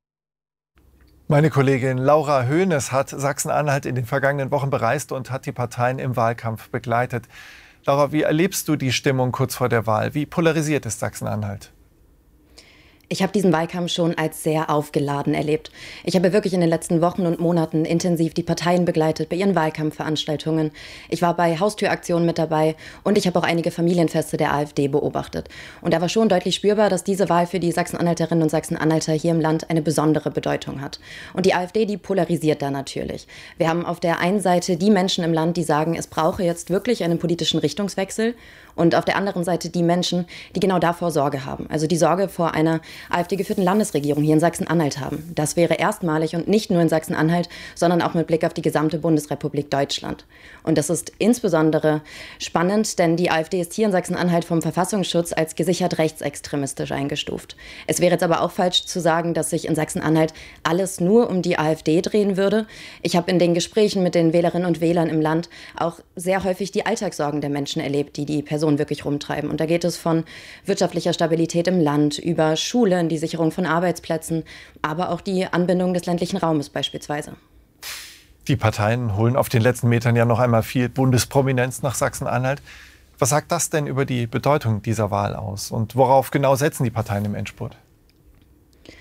Speaker 2: Meine Kollegin Laura Hoeneß hat Sachsen-Anhalt in den vergangenen Wochen bereist und hat die Parteien im Wahlkampf begleitet. Laura, wie erlebst du die Stimmung kurz vor der Wahl? Wie polarisiert ist Sachsen-Anhalt?
Speaker 3: Ich habe diesen Wahlkampf schon als sehr aufgeladen erlebt. Ich habe wirklich in den letzten Wochen und Monaten intensiv die Parteien begleitet bei ihren Wahlkampfveranstaltungen. Ich war bei Haustüraktionen mit dabei und ich habe auch einige Familienfeste der AfD beobachtet. Und da war schon deutlich spürbar, dass diese Wahl für die Sachsen-Anhalterinnen und Sachsen-Anhalter hier im Land eine besondere Bedeutung hat. Und die AfD, die polarisiert da natürlich. Wir haben auf der einen Seite die Menschen im Land, die sagen, es brauche jetzt wirklich einen politischen Richtungswechsel. Und auf der anderen Seite die Menschen, die genau davor Sorge haben. Also die Sorge vor einer AfD-geführten Landesregierung hier in Sachsen-Anhalt haben. Das wäre erstmalig und nicht nur in Sachsen-Anhalt, sondern auch mit Blick auf die gesamte Bundesrepublik Deutschland. Und das ist insbesondere spannend, denn die AfD ist hier in Sachsen-Anhalt vom Verfassungsschutz als gesichert rechtsextremistisch eingestuft. Es wäre jetzt aber auch falsch zu sagen, dass sich in Sachsen-Anhalt alles nur um die AfD drehen würde. Ich habe in den Gesprächen mit den Wählerinnen und Wählern im Land auch sehr häufig die Alltagssorgen der Menschen erlebt, die Personen wirklich rumtreiben. Und da geht es von wirtschaftlicher Stabilität im Land über Schulen, die Sicherung von Arbeitsplätzen, aber auch die Anbindung des ländlichen Raumes beispielsweise.
Speaker 2: Die Parteien holen auf den letzten Metern ja noch einmal viel Bundesprominenz nach Sachsen-Anhalt. Was sagt das denn über die Bedeutung dieser Wahl aus? Und worauf genau setzen die Parteien im Endspurt?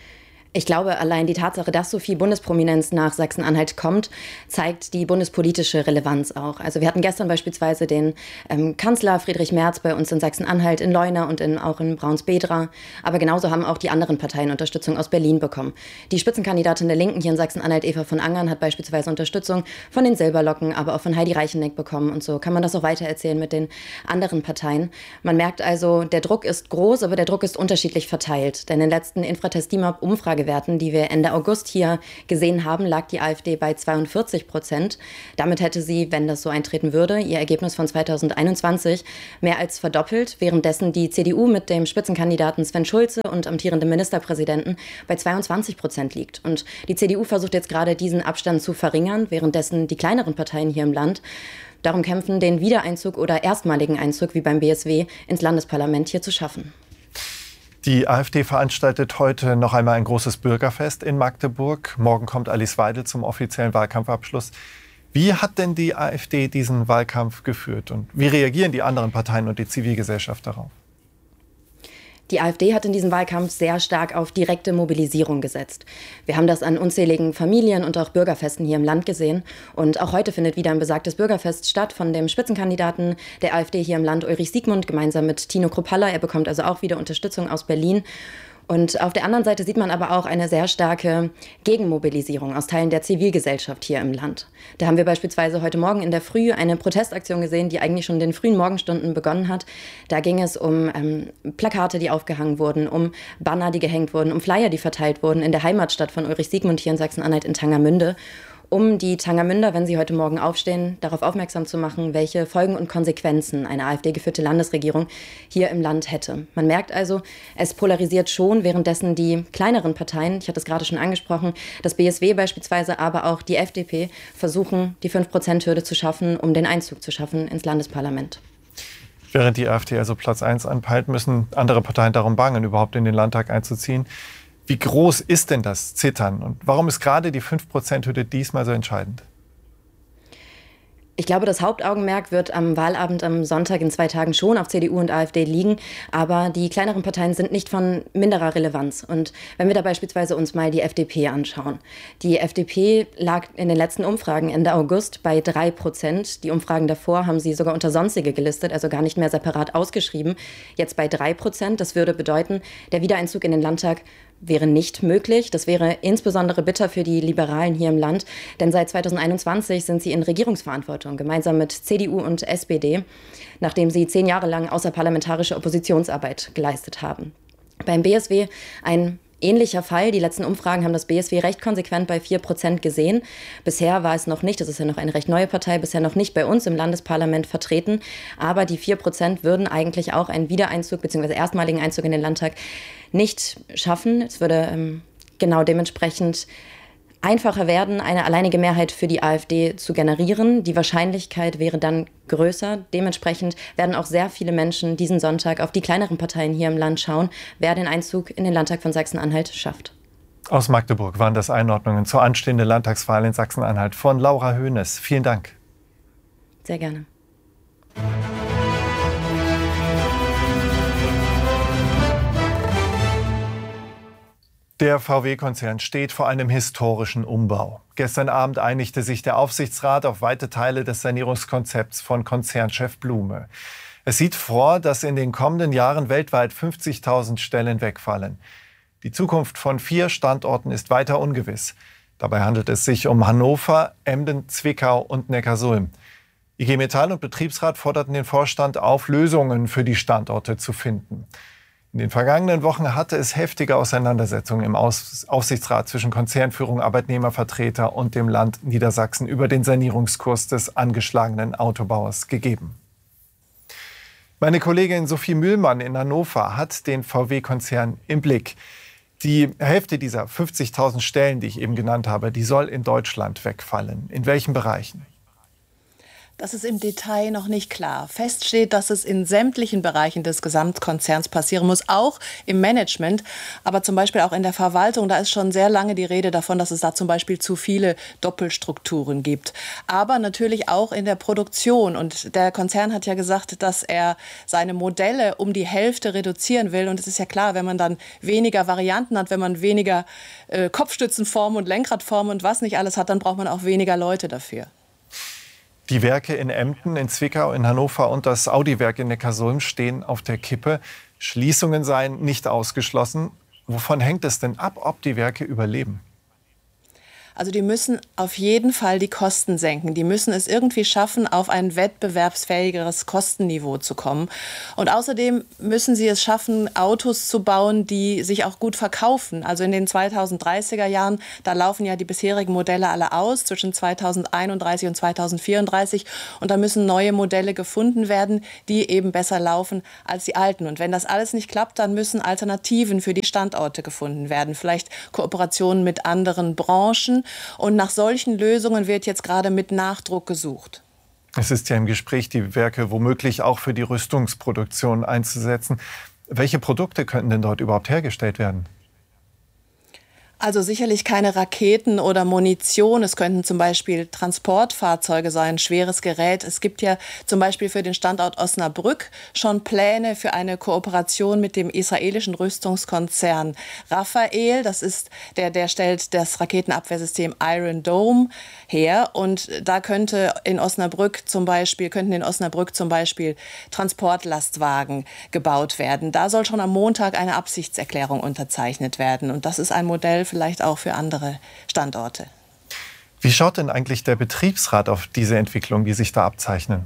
Speaker 3: Ich glaube, allein die Tatsache, dass so viel Bundesprominenz nach Sachsen-Anhalt kommt, zeigt die bundespolitische Relevanz auch. Also wir hatten gestern beispielsweise den Kanzler Friedrich Merz bei uns in Sachsen-Anhalt, in Leuna und auch in Braunsbedra. Aber genauso haben auch die anderen Parteien Unterstützung aus Berlin bekommen. Die Spitzenkandidatin der Linken hier in Sachsen-Anhalt, Eva von Angern, hat beispielsweise Unterstützung von den Silberlocken, aber auch von Heidi Reicheneck bekommen. Und so kann man das auch weitererzählen mit den anderen Parteien. Man merkt also, der Druck ist groß, aber der Druck ist unterschiedlich verteilt. Denn in den letzten Infratest-DIMAP-Umfragewerten, die wir Ende August hier gesehen haben, lag die AfD bei 42%. Damit hätte sie, wenn das so eintreten würde, ihr Ergebnis von 2021 mehr als verdoppelt, währenddessen die CDU mit dem Spitzenkandidaten Sven Schulze und amtierendem Ministerpräsidenten bei 22% liegt. Und die CDU versucht jetzt gerade, diesen Abstand zu verringern, währenddessen die kleineren Parteien hier im Land darum kämpfen, den Wiedereinzug oder erstmaligen Einzug wie beim BSW ins Landesparlament hier zu schaffen.
Speaker 2: Die AfD veranstaltet heute noch einmal ein großes Bürgerfest in Magdeburg. Morgen kommt Alice Weidel zum offiziellen Wahlkampfabschluss. Wie hat denn die AfD diesen Wahlkampf geführt und wie reagieren die anderen Parteien und die Zivilgesellschaft darauf?
Speaker 3: Die AfD hat in diesem Wahlkampf sehr stark auf direkte Mobilisierung gesetzt. Wir haben das an unzähligen Familien- und auch Bürgerfesten hier im Land gesehen. Und auch heute findet wieder ein besagtes Bürgerfest statt von dem Spitzenkandidaten der AfD hier im Land, Ulrich Siegmund, gemeinsam mit Tino Kruppalla. Er bekommt also auch wieder Unterstützung aus Berlin. Und auf der anderen Seite sieht man aber auch eine sehr starke Gegenmobilisierung aus Teilen der Zivilgesellschaft hier im Land. Da haben wir beispielsweise heute Morgen in der Früh eine Protestaktion gesehen, die eigentlich schon in den frühen Morgenstunden begonnen hat. Da ging es um Plakate, die aufgehangen wurden, um Banner, die gehängt wurden, um Flyer, die verteilt wurden in der Heimatstadt von Ulrich Siegmund hier in Sachsen-Anhalt in Tangermünde, um die Tangermünder, wenn sie heute Morgen aufstehen, darauf aufmerksam zu machen, welche Folgen und Konsequenzen eine AfD-geführte Landesregierung hier im Land hätte. Man merkt also, es polarisiert schon, währenddessen die kleineren Parteien, ich hatte es gerade schon angesprochen, das BSW beispielsweise, aber auch die FDP, versuchen, die 5%-Hürde zu schaffen, um den Einzug zu schaffen ins Landesparlament.
Speaker 2: Während die AfD also Platz 1 anpeilt, müssen andere Parteien darum bangen, überhaupt in den Landtag einzuziehen. Wie groß ist denn das Zittern und warum ist gerade die 5%-Hürde diesmal so entscheidend?
Speaker 3: Ich glaube, das Hauptaugenmerk wird am Wahlabend am Sonntag in 2 Tagen schon auf CDU und AfD liegen. Aber die kleineren Parteien sind nicht von minderer Relevanz. Und wenn wir da beispielsweise uns mal die FDP anschauen. Die FDP lag in den letzten Umfragen Ende August bei 3%. Die Umfragen davor haben sie sogar unter Sonstige gelistet, also gar nicht mehr separat ausgeschrieben. Jetzt bei 3%. Das würde bedeuten, der Wiedereinzug in den Landtag wäre nicht möglich. Das wäre insbesondere bitter für die Liberalen hier im Land, denn seit 2021 sind sie in Regierungsverantwortung, gemeinsam mit CDU und SPD, nachdem sie 10 Jahre lang außerparlamentarische Oppositionsarbeit geleistet haben. Beim BSW ein ähnlicher Fall. Die letzten Umfragen haben das BSW recht konsequent bei 4% gesehen. Bisher war es noch nicht, das ist ja noch eine recht neue Partei, bisher noch nicht bei uns im Landesparlament vertreten. Aber die 4% würden eigentlich auch einen Wiedereinzug bzw. erstmaligen Einzug in den Landtag nicht schaffen. Es würde genau dementsprechend einfacher werden, eine alleinige Mehrheit für die AfD zu generieren. Die Wahrscheinlichkeit wäre dann größer. Dementsprechend werden auch sehr viele Menschen diesen Sonntag auf die kleineren Parteien hier im Land schauen, wer den Einzug in den Landtag von Sachsen-Anhalt schafft.
Speaker 2: Aus Magdeburg waren das Einordnungen zur anstehenden Landtagswahl in Sachsen-Anhalt von Laura Hoeneß. Vielen Dank.
Speaker 3: Sehr gerne.
Speaker 2: Der VW-Konzern steht vor einem historischen Umbau. Gestern Abend einigte sich der Aufsichtsrat auf weite Teile des Sanierungskonzepts von Konzernchef Blume. Es sieht vor, dass in den kommenden Jahren weltweit 50.000 Stellen wegfallen. Die Zukunft von 4 Standorten ist weiter ungewiss. Dabei handelt es sich um Hannover, Emden, Zwickau und Neckarsulm. IG Metall und Betriebsrat forderten den Vorstand auf, Lösungen für die Standorte zu finden. In den vergangenen Wochen hatte es heftige Auseinandersetzungen im Aufsichtsrat zwischen Konzernführung, Arbeitnehmervertreter und dem Land Niedersachsen über den Sanierungskurs des angeschlagenen Autobauers gegeben. Meine Kollegin Sophie Mühlmann in Hannover hat den VW-Konzern im Blick. Die Hälfte dieser 50.000 Stellen, die ich eben genannt habe, die soll in Deutschland wegfallen. In welchen Bereichen?
Speaker 5: Das ist im Detail noch nicht klar. Fest steht, dass es in sämtlichen Bereichen des Gesamtkonzerns passieren muss, auch im Management, aber zum Beispiel auch in der Verwaltung. Da ist schon sehr lange die Rede davon, dass es da zum Beispiel zu viele Doppelstrukturen gibt. Aber natürlich auch in der Produktion. Und der Konzern hat ja gesagt, dass er seine Modelle um die Hälfte reduzieren will. Und es ist ja klar, wenn man dann weniger Varianten hat, wenn man weniger Kopfstützenformen und Lenkradformen und was nicht alles hat, dann braucht man auch weniger Leute dafür.
Speaker 2: Die Werke in Emden, in Zwickau, in Hannover und das Audi-Werk in Neckarsulm stehen auf der Kippe. Schließungen seien nicht ausgeschlossen. Wovon hängt es denn ab, ob die Werke überleben?
Speaker 5: Also die müssen auf jeden Fall die Kosten senken. Die müssen es irgendwie schaffen, auf ein wettbewerbsfähigeres Kostenniveau zu kommen. Und außerdem müssen sie es schaffen, Autos zu bauen, die sich auch gut verkaufen. Also in den 2030er Jahren, da laufen ja die bisherigen Modelle alle aus, zwischen 2031 und 2034. Und da müssen neue Modelle gefunden werden, die eben besser laufen als die alten. Und wenn das alles nicht klappt, dann müssen Alternativen für die Standorte gefunden werden. Vielleicht Kooperationen mit anderen Branchen. Und nach solchen Lösungen wird jetzt gerade mit Nachdruck gesucht.
Speaker 2: Es ist ja im Gespräch, die Werke womöglich auch für die Rüstungsproduktion einzusetzen. Welche Produkte könnten denn dort überhaupt hergestellt werden?
Speaker 5: Also sicherlich keine Raketen oder Munition. Es könnten zum Beispiel Transportfahrzeuge sein, schweres Gerät. Es gibt ja zum Beispiel für den Standort Osnabrück schon Pläne für eine Kooperation mit dem israelischen Rüstungskonzern Rafael. Das ist der stellt das Raketenabwehrsystem Iron Dome her. Und da könnten in Osnabrück zum Beispiel Transportlastwagen gebaut werden. Da soll schon am Montag eine Absichtserklärung unterzeichnet werden. Und das ist ein Modell vielleicht auch für andere Standorte.
Speaker 2: Wie schaut denn eigentlich der Betriebsrat auf diese Entwicklung, die sich da abzeichnen?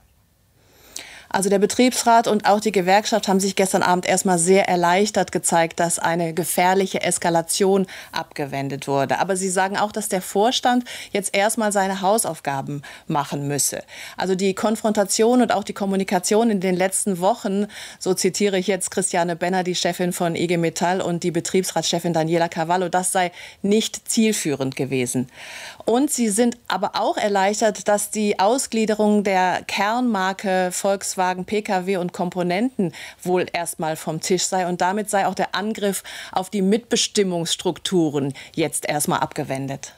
Speaker 5: Also der Betriebsrat und auch die Gewerkschaft haben sich gestern Abend erstmal sehr erleichtert gezeigt, dass eine gefährliche Eskalation abgewendet wurde. Aber sie sagen auch, dass der Vorstand jetzt erstmal seine Hausaufgaben machen müsse. Also die Konfrontation und auch die Kommunikation in den letzten Wochen, so zitiere ich jetzt Christiane Benner, die Chefin von IG Metall, und die Betriebsratschefin Daniela Cavallo, das sei nicht zielführend gewesen. Und sie sind aber auch erleichtert, dass die Ausgliederung der Kernmarke Volkswagen, Pkw und Komponenten wohl erstmal vom Tisch sei. Und damit sei auch der Angriff auf die Mitbestimmungsstrukturen jetzt erstmal abgewendet.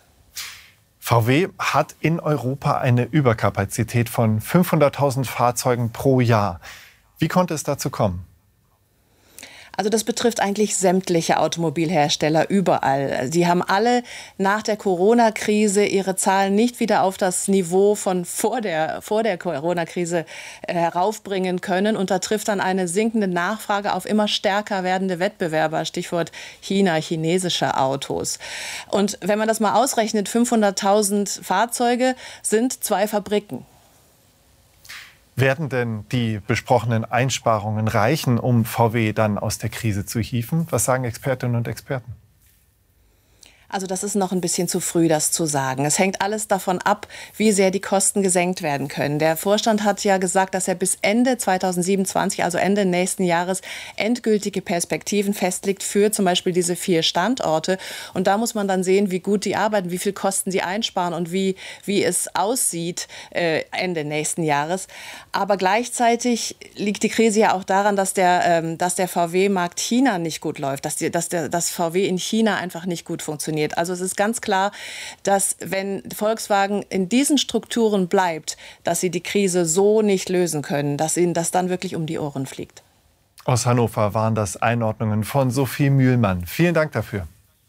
Speaker 2: VW hat in Europa eine Überkapazität von 500.000 Fahrzeugen pro Jahr. Wie konnte es dazu kommen?
Speaker 5: Also das betrifft eigentlich sämtliche Automobilhersteller überall. Sie haben alle nach der Corona-Krise ihre Zahlen nicht wieder auf das Niveau von vor der Corona-Krise heraufbringen können. Und da trifft dann eine sinkende Nachfrage auf immer stärker werdende Wettbewerber, Stichwort China, chinesische Autos. Und wenn man das mal ausrechnet, 500.000 Fahrzeuge sind 2 Fabriken.
Speaker 2: Werden denn die besprochenen Einsparungen reichen, um VW dann aus der Krise zu hieven? Was sagen Expertinnen und Experten?
Speaker 5: Also das ist noch ein bisschen zu früh, das zu sagen. Es hängt alles davon ab, wie sehr die Kosten gesenkt werden können. Der Vorstand hat ja gesagt, dass er bis Ende 2027, also Ende nächsten Jahres, endgültige Perspektiven festlegt für zum Beispiel diese 4 Standorte. Und da muss man dann sehen, wie gut die arbeiten, wie viel Kosten sie einsparen und wie es aussieht Ende nächsten Jahres. Aber gleichzeitig liegt die Krise ja auch daran, dass der VW-Markt China nicht gut läuft, dass VW in China einfach nicht gut funktioniert. Also es ist ganz klar, dass wenn Volkswagen in diesen Strukturen bleibt, dass sie die Krise so nicht lösen können, dass ihnen das dann wirklich um die Ohren fliegt.
Speaker 2: Aus Hannover waren das Einordnungen von Sophie Mühlmann. Vielen Dank dafür.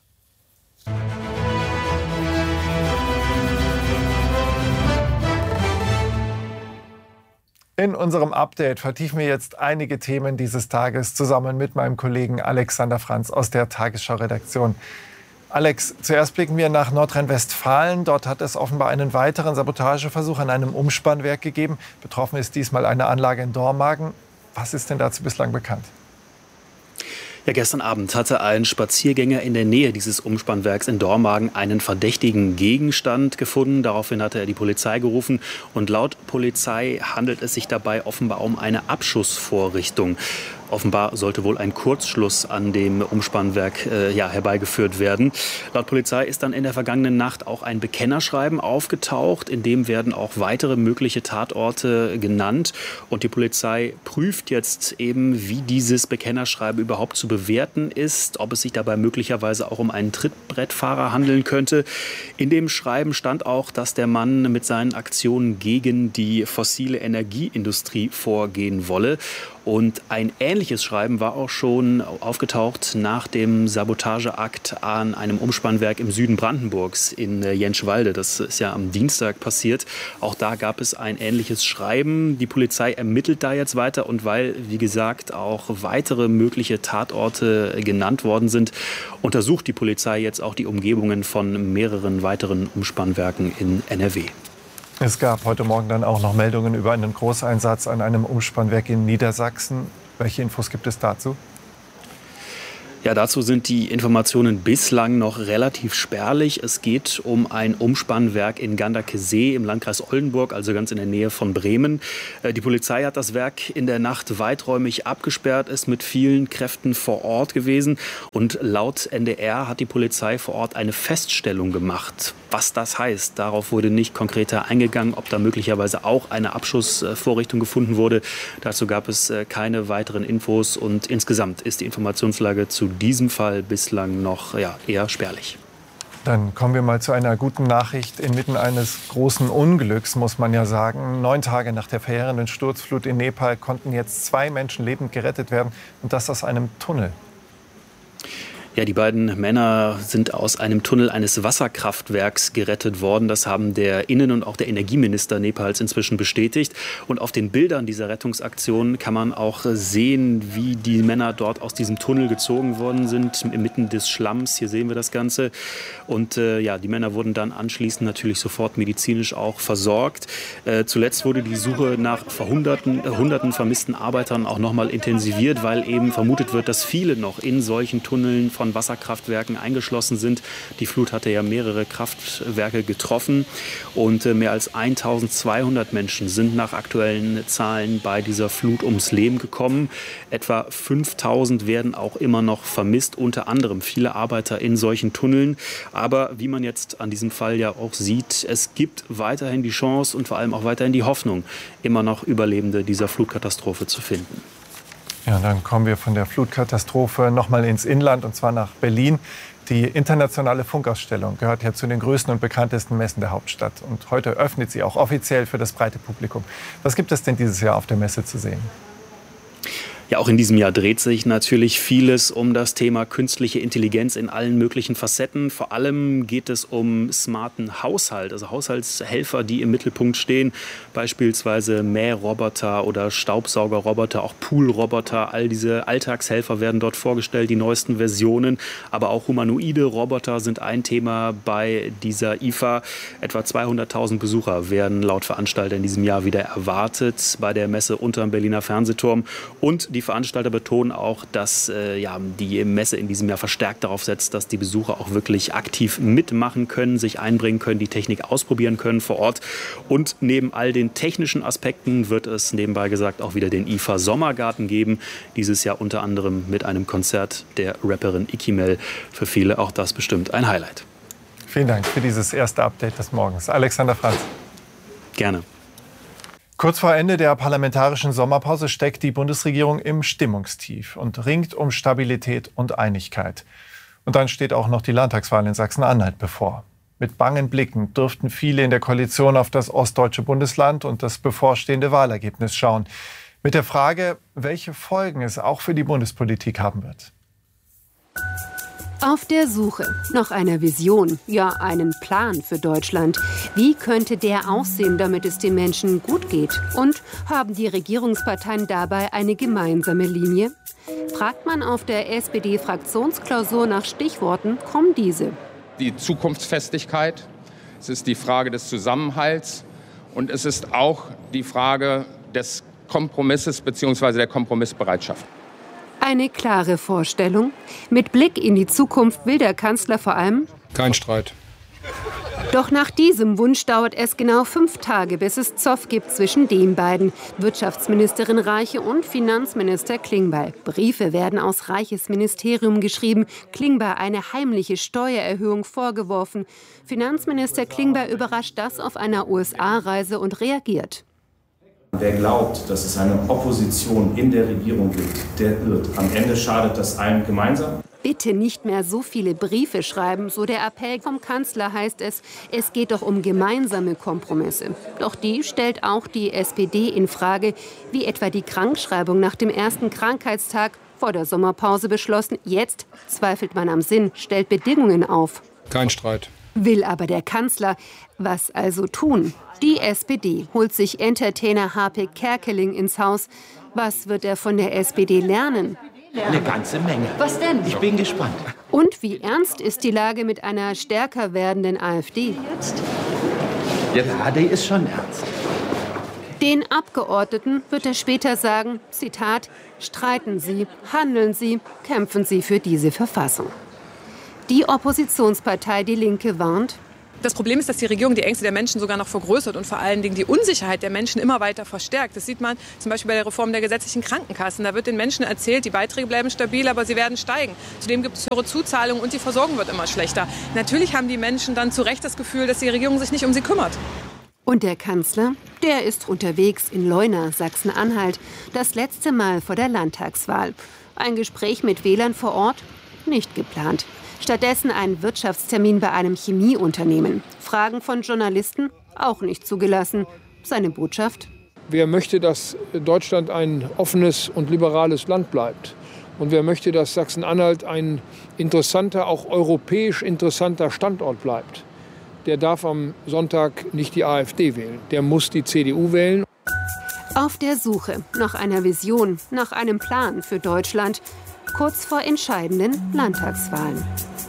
Speaker 2: In unserem Update vertiefen wir jetzt einige Themen dieses Tages zusammen mit meinem Kollegen Alexander Franz aus der Tagesschau-Redaktion. Alex, zuerst blicken wir nach Nordrhein-Westfalen. Dort hat es offenbar einen weiteren Sabotageversuch an einem Umspannwerk gegeben. Betroffen ist diesmal eine Anlage in Dormagen. Was ist denn dazu bislang bekannt?
Speaker 7: Ja, gestern Abend hatte ein Spaziergänger in der Nähe dieses Umspannwerks in Dormagen einen verdächtigen Gegenstand gefunden. Daraufhin hatte er die Polizei gerufen. Und laut Polizei handelt es sich dabei offenbar um eine Abschussvorrichtung. Offenbar sollte wohl ein Kurzschluss an dem Umspannwerk herbeigeführt werden. Laut Polizei ist dann in der vergangenen Nacht auch ein Bekennerschreiben aufgetaucht. In dem werden auch weitere mögliche Tatorte genannt. Und die Polizei prüft jetzt eben, wie dieses Bekennerschreiben überhaupt zu bewerten ist, ob es sich dabei möglicherweise auch um einen Trittbrettfahrer handeln könnte. In dem Schreiben stand auch, dass der Mann mit seinen Aktionen gegen die fossile Energieindustrie vorgehen wolle. Und ein ähnliches Schreiben war auch schon aufgetaucht nach dem Sabotageakt an einem Umspannwerk im Süden Brandenburgs in Jentschwalde. Das ist ja am Dienstag passiert. Auch da gab es ein ähnliches Schreiben. Die Polizei ermittelt da jetzt weiter. Und weil, wie gesagt, auch weitere mögliche Tatorte genannt worden sind, untersucht die Polizei jetzt auch die Umgebungen von mehreren weiteren Umspannwerken in NRW.
Speaker 2: Es gab heute Morgen dann auch noch Meldungen über einen Großeinsatz an einem Umspannwerk in Niedersachsen. Welche Infos gibt es dazu?
Speaker 7: Ja, dazu sind die Informationen bislang noch relativ spärlich. Es geht um ein Umspannwerk in Ganderkesee im Landkreis Oldenburg, also ganz in der Nähe von Bremen. Die Polizei hat das Werk in der Nacht weiträumig abgesperrt, ist mit vielen Kräften vor Ort gewesen. Und laut NDR hat die Polizei vor Ort eine Feststellung gemacht. Was das heißt, darauf wurde nicht konkreter eingegangen, ob da möglicherweise auch eine Abschussvorrichtung gefunden wurde. Dazu gab es keine weiteren Infos und insgesamt ist die Informationslage zu diesem Fall bislang noch eher spärlich.
Speaker 2: Dann kommen wir mal zu einer guten Nachricht. Inmitten eines großen Unglücks, muss man ja sagen. 9 Tage nach der verheerenden Sturzflut in Nepal konnten jetzt 2 Menschen lebend gerettet werden. Und das aus einem Tunnel.
Speaker 7: Ja, die beiden Männer sind aus einem Tunnel eines Wasserkraftwerks gerettet worden. Das haben der Innen- und auch der Energieminister Nepals inzwischen bestätigt. Und auf den Bildern dieser Rettungsaktion kann man auch sehen, wie die Männer dort aus diesem Tunnel gezogen worden sind, inmitten des Schlamms. Hier sehen wir das Ganze. Und die Männer wurden dann anschließend natürlich sofort medizinisch auch versorgt. Zuletzt wurde die Suche nach hunderten vermissten Arbeitern auch noch mal intensiviert, weil eben vermutet wird, dass viele noch in solchen Tunneln von Wasserkraftwerken eingeschlossen sind. Die Flut hatte ja mehrere Kraftwerke getroffen und mehr als 1200 Menschen sind nach aktuellen Zahlen bei dieser Flut ums Leben gekommen. Etwa 5000 werden auch immer noch vermisst, unter anderem viele Arbeiter in solchen Tunneln. Aber wie man jetzt an diesem Fall ja auch sieht, es gibt weiterhin die Chance und vor allem auch weiterhin die Hoffnung, immer noch Überlebende dieser Flutkatastrophe zu finden.
Speaker 2: Ja, dann kommen wir von der Flutkatastrophe noch mal ins Inland, und zwar nach Berlin. Die internationale Funkausstellung gehört ja zu den größten und bekanntesten Messen der Hauptstadt. Und heute öffnet sie auch offiziell für das breite Publikum. Was gibt es denn dieses Jahr auf der Messe zu sehen?
Speaker 7: Ja, auch in diesem Jahr dreht sich natürlich vieles um das Thema künstliche Intelligenz in allen möglichen Facetten. Vor allem geht es um smarten Haushalt, also Haushaltshelfer, die im Mittelpunkt stehen. Beispielsweise Mähroboter oder Staubsaugerroboter, auch Poolroboter. All diese Alltagshelfer werden dort vorgestellt, die neuesten Versionen. Aber auch humanoide Roboter sind ein Thema bei dieser IFA. Etwa 200.000 Besucher werden laut Veranstalter in diesem Jahr wieder erwartet bei der Messe unterm Berliner Fernsehturm. Und die Veranstalter betonen auch, dass die Messe in diesem Jahr verstärkt darauf setzt, dass die Besucher auch wirklich aktiv mitmachen können, sich einbringen können, die Technik ausprobieren können vor Ort. Und neben all den technischen Aspekten wird es nebenbei gesagt auch wieder den IFA Sommergarten geben. Dieses Jahr unter anderem mit einem Konzert der Rapperin Ikimel. Für viele auch das bestimmt ein Highlight.
Speaker 2: Vielen Dank für dieses erste Update des Morgens. Alexander Franz.
Speaker 7: Gerne.
Speaker 2: Kurz vor Ende der parlamentarischen Sommerpause steckt die Bundesregierung im Stimmungstief und ringt um Stabilität und Einigkeit. Und dann steht auch noch die Landtagswahl in Sachsen-Anhalt bevor. Mit bangen Blicken dürften viele in der Koalition auf das ostdeutsche Bundesland und das bevorstehende Wahlergebnis schauen. Mit der Frage, welche Folgen es auch für die Bundespolitik haben wird.
Speaker 4: Auf der Suche nach einer Vision, ja einen Plan für Deutschland. Wie könnte der aussehen, damit es den Menschen gut geht? Und haben die Regierungsparteien dabei eine gemeinsame Linie? Fragt man auf der SPD-Fraktionsklausur nach Stichworten, kommen diese.
Speaker 8: Die Zukunftsfestigkeit, es ist die Frage des Zusammenhalts und es ist auch die Frage des Kompromisses bzw. der Kompromissbereitschaft.
Speaker 4: Eine klare Vorstellung. Mit Blick in die Zukunft will der Kanzler vor allem
Speaker 6: kein Streit.
Speaker 4: Doch nach diesem Wunsch dauert es genau 5 Tage, bis es Zoff gibt zwischen den beiden. Wirtschaftsministerin Reiche und Finanzminister Klingbeil. Briefe werden aus Reiches Ministerium geschrieben. Klingbeil eine heimliche Steuererhöhung vorgeworfen. Finanzminister Klingbeil überrascht das auf einer USA-Reise und reagiert.
Speaker 9: Wer glaubt, dass es eine Opposition in der Regierung gibt, der irrt. Am Ende schadet das allen gemeinsam.
Speaker 4: Bitte nicht mehr so viele Briefe schreiben, so der Appell vom Kanzler heißt es. Es geht doch um gemeinsame Kompromisse. Doch die stellt auch die SPD in Frage, wie etwa die Krankschreibung nach dem ersten Krankheitstag vor der Sommerpause beschlossen. Jetzt zweifelt man am Sinn, stellt Bedingungen auf.
Speaker 6: Kein Streit.
Speaker 4: Will aber der Kanzler. Was also tun? Die SPD holt sich Entertainer Harpe Kerkeling ins Haus. Was wird er von der SPD lernen?
Speaker 11: Eine ganze Menge. Was denn? Ich bin gespannt.
Speaker 4: Und wie ernst ist die Lage mit einer stärker werdenden AfD?
Speaker 11: Ja, die ist schon ernst.
Speaker 4: Den Abgeordneten wird er später sagen, Zitat, streiten Sie, handeln Sie, kämpfen Sie für diese Verfassung. Die Oppositionspartei Die Linke warnt,
Speaker 23: das Problem ist, dass die Regierung die Ängste der Menschen sogar noch vergrößert und vor allen Dingen die Unsicherheit der Menschen immer weiter verstärkt. Das sieht man zum Beispiel bei der Reform der gesetzlichen Krankenkassen. Da wird den Menschen erzählt, die Beiträge bleiben stabil, aber sie werden steigen. Zudem gibt es höhere Zuzahlungen und die Versorgung wird immer schlechter. Natürlich haben die Menschen dann zu Recht das Gefühl, dass die Regierung sich nicht um sie kümmert.
Speaker 4: Und der Kanzler, der ist unterwegs in Leuna, Sachsen-Anhalt. Das letzte Mal vor der Landtagswahl. Ein Gespräch mit Wählern vor Ort? Nicht geplant. Stattdessen ein Wirtschaftstermin bei einem Chemieunternehmen. Fragen von Journalisten auch nicht zugelassen. Seine Botschaft?
Speaker 6: Wer möchte, dass Deutschland ein offenes und liberales Land bleibt? Und wer möchte, dass Sachsen-Anhalt ein interessanter, auch europäisch interessanter Standort bleibt? Der darf am Sonntag nicht die AfD wählen. Der muss die CDU wählen.
Speaker 4: Auf der Suche nach einer Vision, nach einem Plan für Deutschland. Kurz vor entscheidenden Landtagswahlen.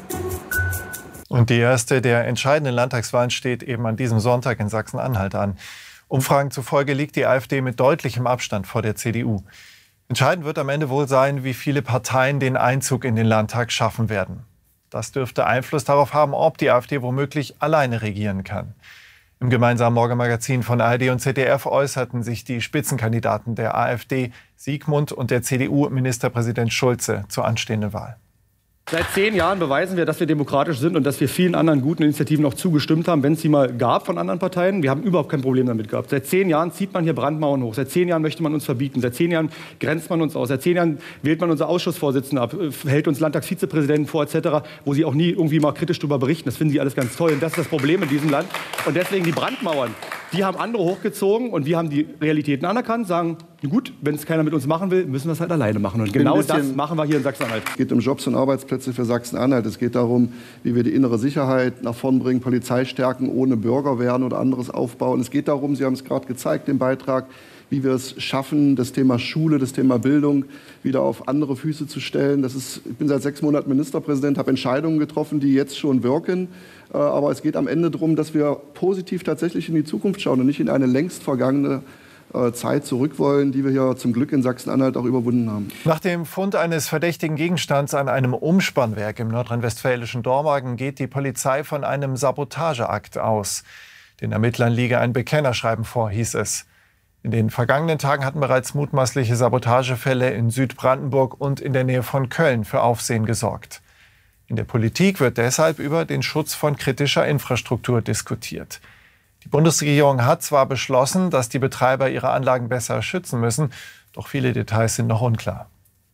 Speaker 2: Und die erste der entscheidenden Landtagswahlen steht eben an diesem Sonntag in Sachsen-Anhalt an. Umfragen zufolge liegt die AfD mit deutlichem Abstand vor der CDU. Entscheidend wird am Ende wohl sein, wie viele Parteien den Einzug in den Landtag schaffen werden. Das dürfte Einfluss darauf haben, ob die AfD womöglich alleine regieren kann. Im gemeinsamen Morgenmagazin von ARD und ZDF äußerten sich die Spitzenkandidaten der AfD, Siegmund, und der CDU, Ministerpräsident Schulze, zur anstehenden Wahl.
Speaker 10: Seit 10 Jahren beweisen wir, dass wir demokratisch sind und dass wir vielen anderen guten Initiativen auch zugestimmt haben, wenn es sie mal gab von anderen Parteien. Wir haben überhaupt kein Problem damit gehabt. Seit 10 Jahren zieht man hier Brandmauern hoch. Seit 10 Jahren möchte man uns verbieten. Seit 10 Jahren grenzt man uns aus. Seit 10 Jahren wählt man unsere Ausschussvorsitzenden ab, hält uns Landtagsvizepräsidenten vor etc., wo sie auch nie irgendwie mal kritisch darüber berichten. Das finden sie alles ganz toll. Und das ist das Problem in diesem Land. Und deswegen die Brandmauern, die haben andere hochgezogen und wir haben die Realitäten anerkannt, sagen, gut, wenn es keiner mit uns machen will, müssen wir es halt alleine machen. Und genau das machen wir hier in Sachsen-Anhalt.
Speaker 24: Es geht um Jobs und Arbeitsplätze für Sachsen-Anhalt. Es geht darum, wie wir die innere Sicherheit nach vorn bringen, Polizei stärken, ohne Bürgerwehren oder anderes aufbauen. Es geht darum, Sie haben es gerade gezeigt, den Beitrag, wie wir es schaffen, das Thema Schule, das Thema Bildung wieder auf andere Füße zu stellen. Ich bin seit 6 Monaten Ministerpräsident, habe Entscheidungen getroffen, die jetzt schon wirken. Aber es geht am Ende darum, dass wir positiv tatsächlich in die Zukunft schauen und nicht in eine längst vergangene Zeit zurück wollen, die wir ja zum Glück in Sachsen-Anhalt auch überwunden haben.
Speaker 2: Nach dem Fund eines verdächtigen Gegenstands an einem Umspannwerk im nordrhein-westfälischen Dormagen geht die Polizei von einem Sabotageakt aus. Den Ermittlern liege ein Bekennerschreiben vor, hieß es. In den vergangenen Tagen hatten bereits mutmaßliche Sabotagefälle in Südbrandenburg und in der Nähe von Köln für Aufsehen gesorgt. In der Politik wird deshalb über den Schutz von kritischer Infrastruktur diskutiert. Die Bundesregierung hat zwar beschlossen, dass die Betreiber ihre Anlagen besser schützen müssen, doch viele Details sind noch unklar.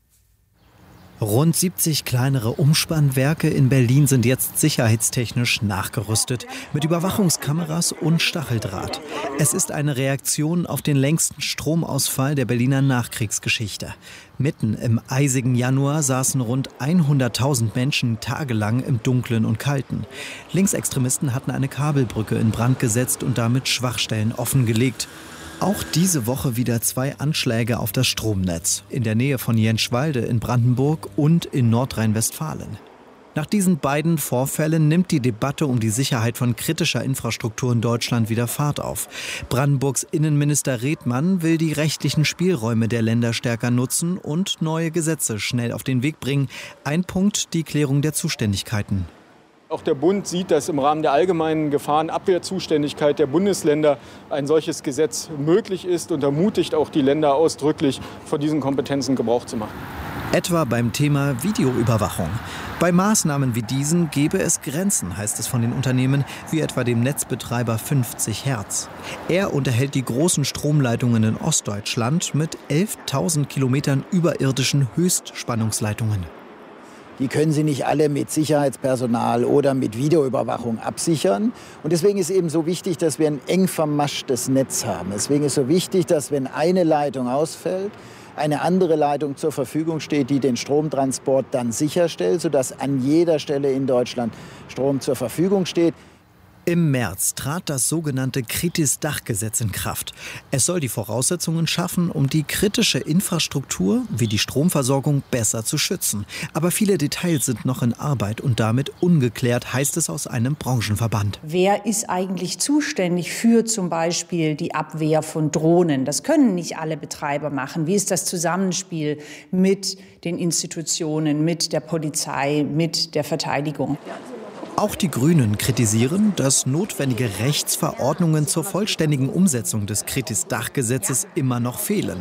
Speaker 12: Rund 70 kleinere Umspannwerke in Berlin sind jetzt sicherheitstechnisch nachgerüstet, mit Überwachungskameras und Stacheldraht. Es ist eine Reaktion auf den längsten Stromausfall der Berliner Nachkriegsgeschichte. Mitten im eisigen Januar saßen rund 100.000 Menschen tagelang im Dunklen und Kalten. Linksextremisten hatten eine Kabelbrücke in Brand gesetzt und damit Schwachstellen offengelegt. Auch diese Woche wieder 2 Anschläge auf das Stromnetz, in der Nähe von Jenschwalde in Brandenburg und in Nordrhein-Westfalen. Nach diesen beiden Vorfällen nimmt die Debatte um die Sicherheit von kritischer Infrastruktur in Deutschland wieder Fahrt auf. Brandenburgs Innenminister Redmann will die rechtlichen Spielräume der Länder stärker nutzen und neue Gesetze schnell auf den Weg bringen. Ein Punkt, die Klärung der Zuständigkeiten.
Speaker 10: Auch der Bund sieht, dass im Rahmen der allgemeinen Gefahrenabwehrzuständigkeit der Bundesländer ein solches Gesetz möglich ist und ermutigt auch die Länder ausdrücklich, von diesen Kompetenzen Gebrauch zu machen.
Speaker 12: Etwa beim Thema Videoüberwachung. Bei Maßnahmen wie diesen gäbe es Grenzen, heißt es von den Unternehmen, wie etwa dem Netzbetreiber 50 Hertz. Er unterhält die großen Stromleitungen in Ostdeutschland mit 11.000 Kilometern überirdischen Höchstspannungsleitungen.
Speaker 13: Die können Sie nicht alle mit Sicherheitspersonal oder mit Videoüberwachung absichern. Und deswegen ist eben so wichtig, dass wir ein eng vermaschtes Netz haben. Deswegen ist so wichtig, dass wenn eine Leitung ausfällt, eine andere Leitung zur Verfügung steht, die den Stromtransport dann sicherstellt, sodass an jeder Stelle in Deutschland Strom zur Verfügung steht.
Speaker 12: Im März trat das sogenannte Kritis-Dach-Gesetz in Kraft. Es soll die Voraussetzungen schaffen, um die kritische Infrastruktur wie die Stromversorgung besser zu schützen. Aber viele Details sind noch in Arbeit und damit ungeklärt, heißt es aus einem Branchenverband.
Speaker 14: Wer ist eigentlich zuständig für zum Beispiel die Abwehr von Drohnen? Das können nicht alle Betreiber machen. Wie ist das Zusammenspiel mit den Institutionen, mit der Polizei, mit der Verteidigung?
Speaker 12: Auch die Grünen kritisieren, dass notwendige Rechtsverordnungen zur vollständigen Umsetzung des Kritis-Dach-Gesetzes immer noch fehlen.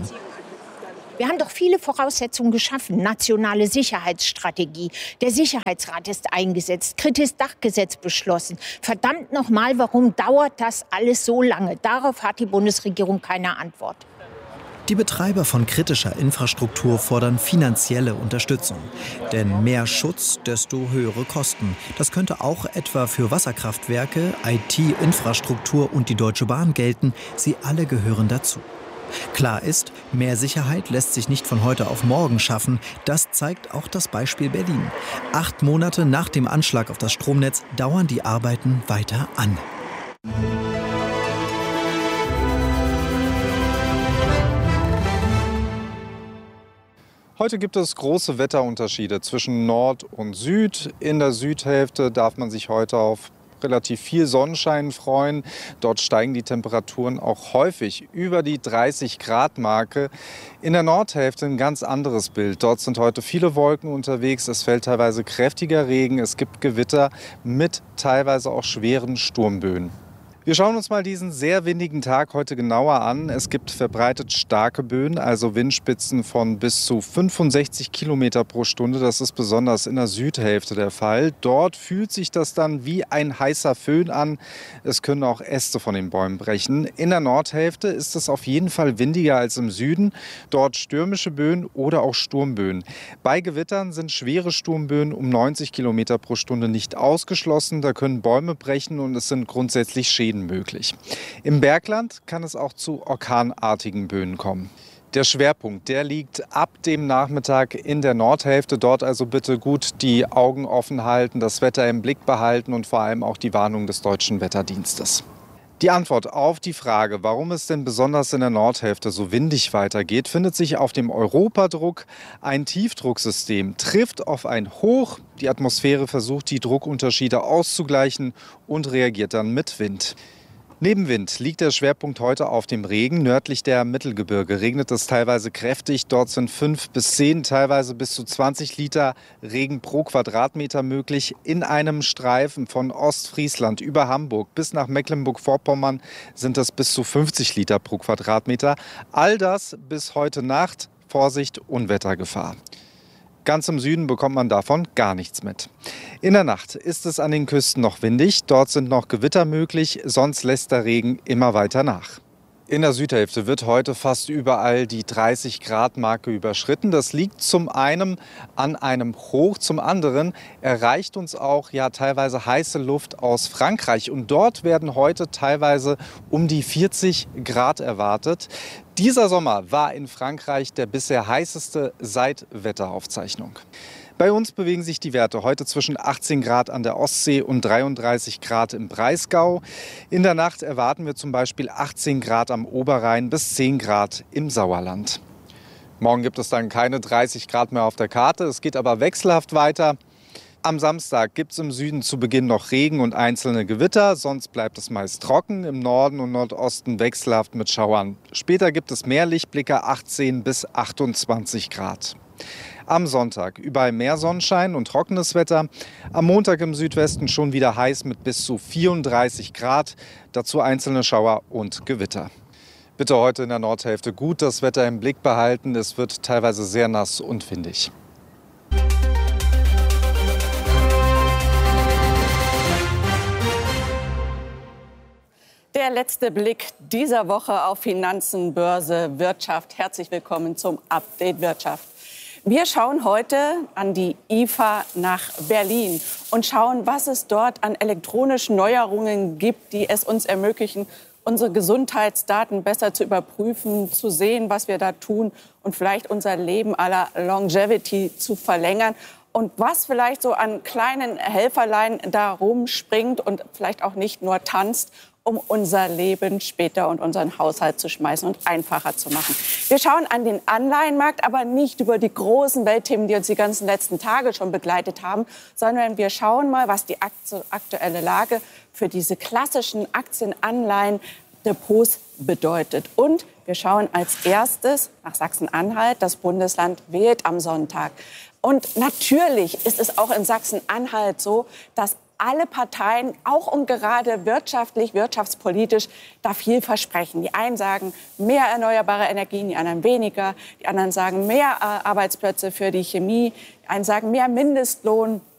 Speaker 15: Wir haben doch viele Voraussetzungen geschaffen. Nationale Sicherheitsstrategie. Der Sicherheitsrat ist eingesetzt. Kritis-Dach-Gesetz beschlossen. Verdammt nochmal, warum dauert das alles so lange? Darauf hat die Bundesregierung keine Antwort.
Speaker 12: Die Betreiber von kritischer Infrastruktur fordern finanzielle Unterstützung. Denn mehr Schutz, desto höhere Kosten. Das könnte auch etwa für Wasserkraftwerke, IT-Infrastruktur und die Deutsche Bahn gelten. Sie alle gehören dazu. Klar ist, mehr Sicherheit lässt sich nicht von heute auf morgen schaffen. Das zeigt auch das Beispiel Berlin. 8 Monate nach dem Anschlag auf das Stromnetz dauern die Arbeiten weiter an.
Speaker 16: Heute gibt es große Wetterunterschiede zwischen Nord und Süd. In der Südhälfte darf man sich heute auf relativ viel Sonnenschein freuen. Dort steigen die Temperaturen auch häufig über die 30-Grad-Marke. In der Nordhälfte ein ganz anderes Bild. Dort sind heute viele Wolken unterwegs. Es fällt teilweise kräftiger Regen. Es gibt Gewitter mit teilweise auch schweren Sturmböen. Wir schauen uns mal diesen sehr windigen Tag heute genauer an. Es gibt verbreitet starke Böen, also Windspitzen von bis zu 65 Kilometer pro Stunde. Das ist besonders in der Südhälfte der Fall. Dort fühlt sich das dann wie ein heißer Föhn an. Es können auch Äste von den Bäumen brechen. In der Nordhälfte ist es auf jeden Fall windiger als im Süden. Dort stürmische Böen oder auch Sturmböen. Bei Gewittern sind schwere Sturmböen um 90 Kilometer pro Stunde nicht ausgeschlossen. Da können Bäume brechen und es sind grundsätzlich Schäden möglich. Im Bergland kann es auch zu orkanartigen Böen kommen. Der Schwerpunkt, der liegt ab dem Nachmittag in der Nordhälfte. Dort also bitte gut die Augen offen halten, das Wetter im Blick behalten und vor allem auch die Warnung des Deutschen Wetterdienstes. Die Antwort auf die Frage, warum es denn besonders in der Nordhälfte so windig weitergeht, findet sich auf dem Europadruck. Ein Tiefdrucksystem trifft auf ein Hoch. Die Atmosphäre versucht, die Druckunterschiede auszugleichen und reagiert dann mit Wind. Neben Wind liegt der Schwerpunkt heute auf dem Regen. Nördlich der Mittelgebirge regnet es teilweise kräftig. Dort sind 5 bis 10, teilweise bis zu 20 Liter Regen pro Quadratmeter möglich. In einem Streifen von Ostfriesland über Hamburg bis nach Mecklenburg-Vorpommern sind das bis zu 50 Liter pro Quadratmeter. All das bis heute Nacht. Vorsicht, Unwettergefahr. Ganz im Süden bekommt man davon gar nichts mit. In der Nacht ist es an den Küsten noch windig. Dort sind noch Gewitter möglich, sonst lässt der Regen immer weiter nach. In der Südhälfte wird heute fast überall die 30-Grad-Marke überschritten. Das liegt zum einen an einem Hoch, zum anderen erreicht uns auch teilweise heiße Luft aus Frankreich. Und dort werden heute teilweise um die 40 Grad erwartet. Dieser Sommer war in Frankreich der bisher heißeste seit Wetteraufzeichnung. Bei uns bewegen sich die Werte heute zwischen 18 Grad an der Ostsee und 33 Grad im Breisgau. In der Nacht erwarten wir zum Beispiel 18 Grad am Oberrhein bis 10 Grad im Sauerland. Morgen gibt es dann keine 30 Grad mehr auf der Karte. Es geht aber wechselhaft weiter. Am Samstag gibt es im Süden zu Beginn noch Regen und einzelne Gewitter. Sonst bleibt es meist trocken. Im Norden und Nordosten wechselhaft mit Schauern. Später gibt es mehr Lichtblicke, 18 bis 28 Grad. Am Sonntag überall mehr Sonnenschein und trockenes Wetter. Am Montag im Südwesten schon wieder heiß mit bis zu 34 Grad. Dazu einzelne Schauer und Gewitter. Bitte heute in der Nordhälfte gut das Wetter im Blick behalten. Es wird teilweise sehr nass und windig.
Speaker 17: Der letzte Blick dieser Woche auf Finanzen, Börse, Wirtschaft. Herzlich willkommen zum Update Wirtschaft. Wir schauen heute an die IFA nach Berlin und schauen, was es dort an elektronischen Neuerungen gibt, die es uns ermöglichen, unsere Gesundheitsdaten besser zu überprüfen, zu sehen, was wir da tun und vielleicht unser Leben à la Longevity zu verlängern. Und was vielleicht so an kleinen Helferlein da rumspringt und vielleicht auch nicht nur tanzt, um unser Leben später und unseren Haushalt zu schmeißen und einfacher zu machen. Wir schauen an den Anleihenmarkt, aber nicht über die großen Weltthemen, die uns die ganzen letzten Tage schon begleitet haben, sondern wir schauen mal, was die aktuelle Lage für diese klassischen Aktienanleihen-Depots bedeutet. Und wir schauen als erstes nach Sachsen-Anhalt. Das Bundesland wählt am Sonntag. Und natürlich ist es auch in Sachsen-Anhalt so, dass alle Parteien, auch und gerade wirtschaftlich, wirtschaftspolitisch, da viel versprechen. Die einen sagen mehr erneuerbare Energien, die anderen weniger. Die anderen sagen mehr Arbeitsplätze für die Chemie. Die einen sagen mehr Mindestlohn.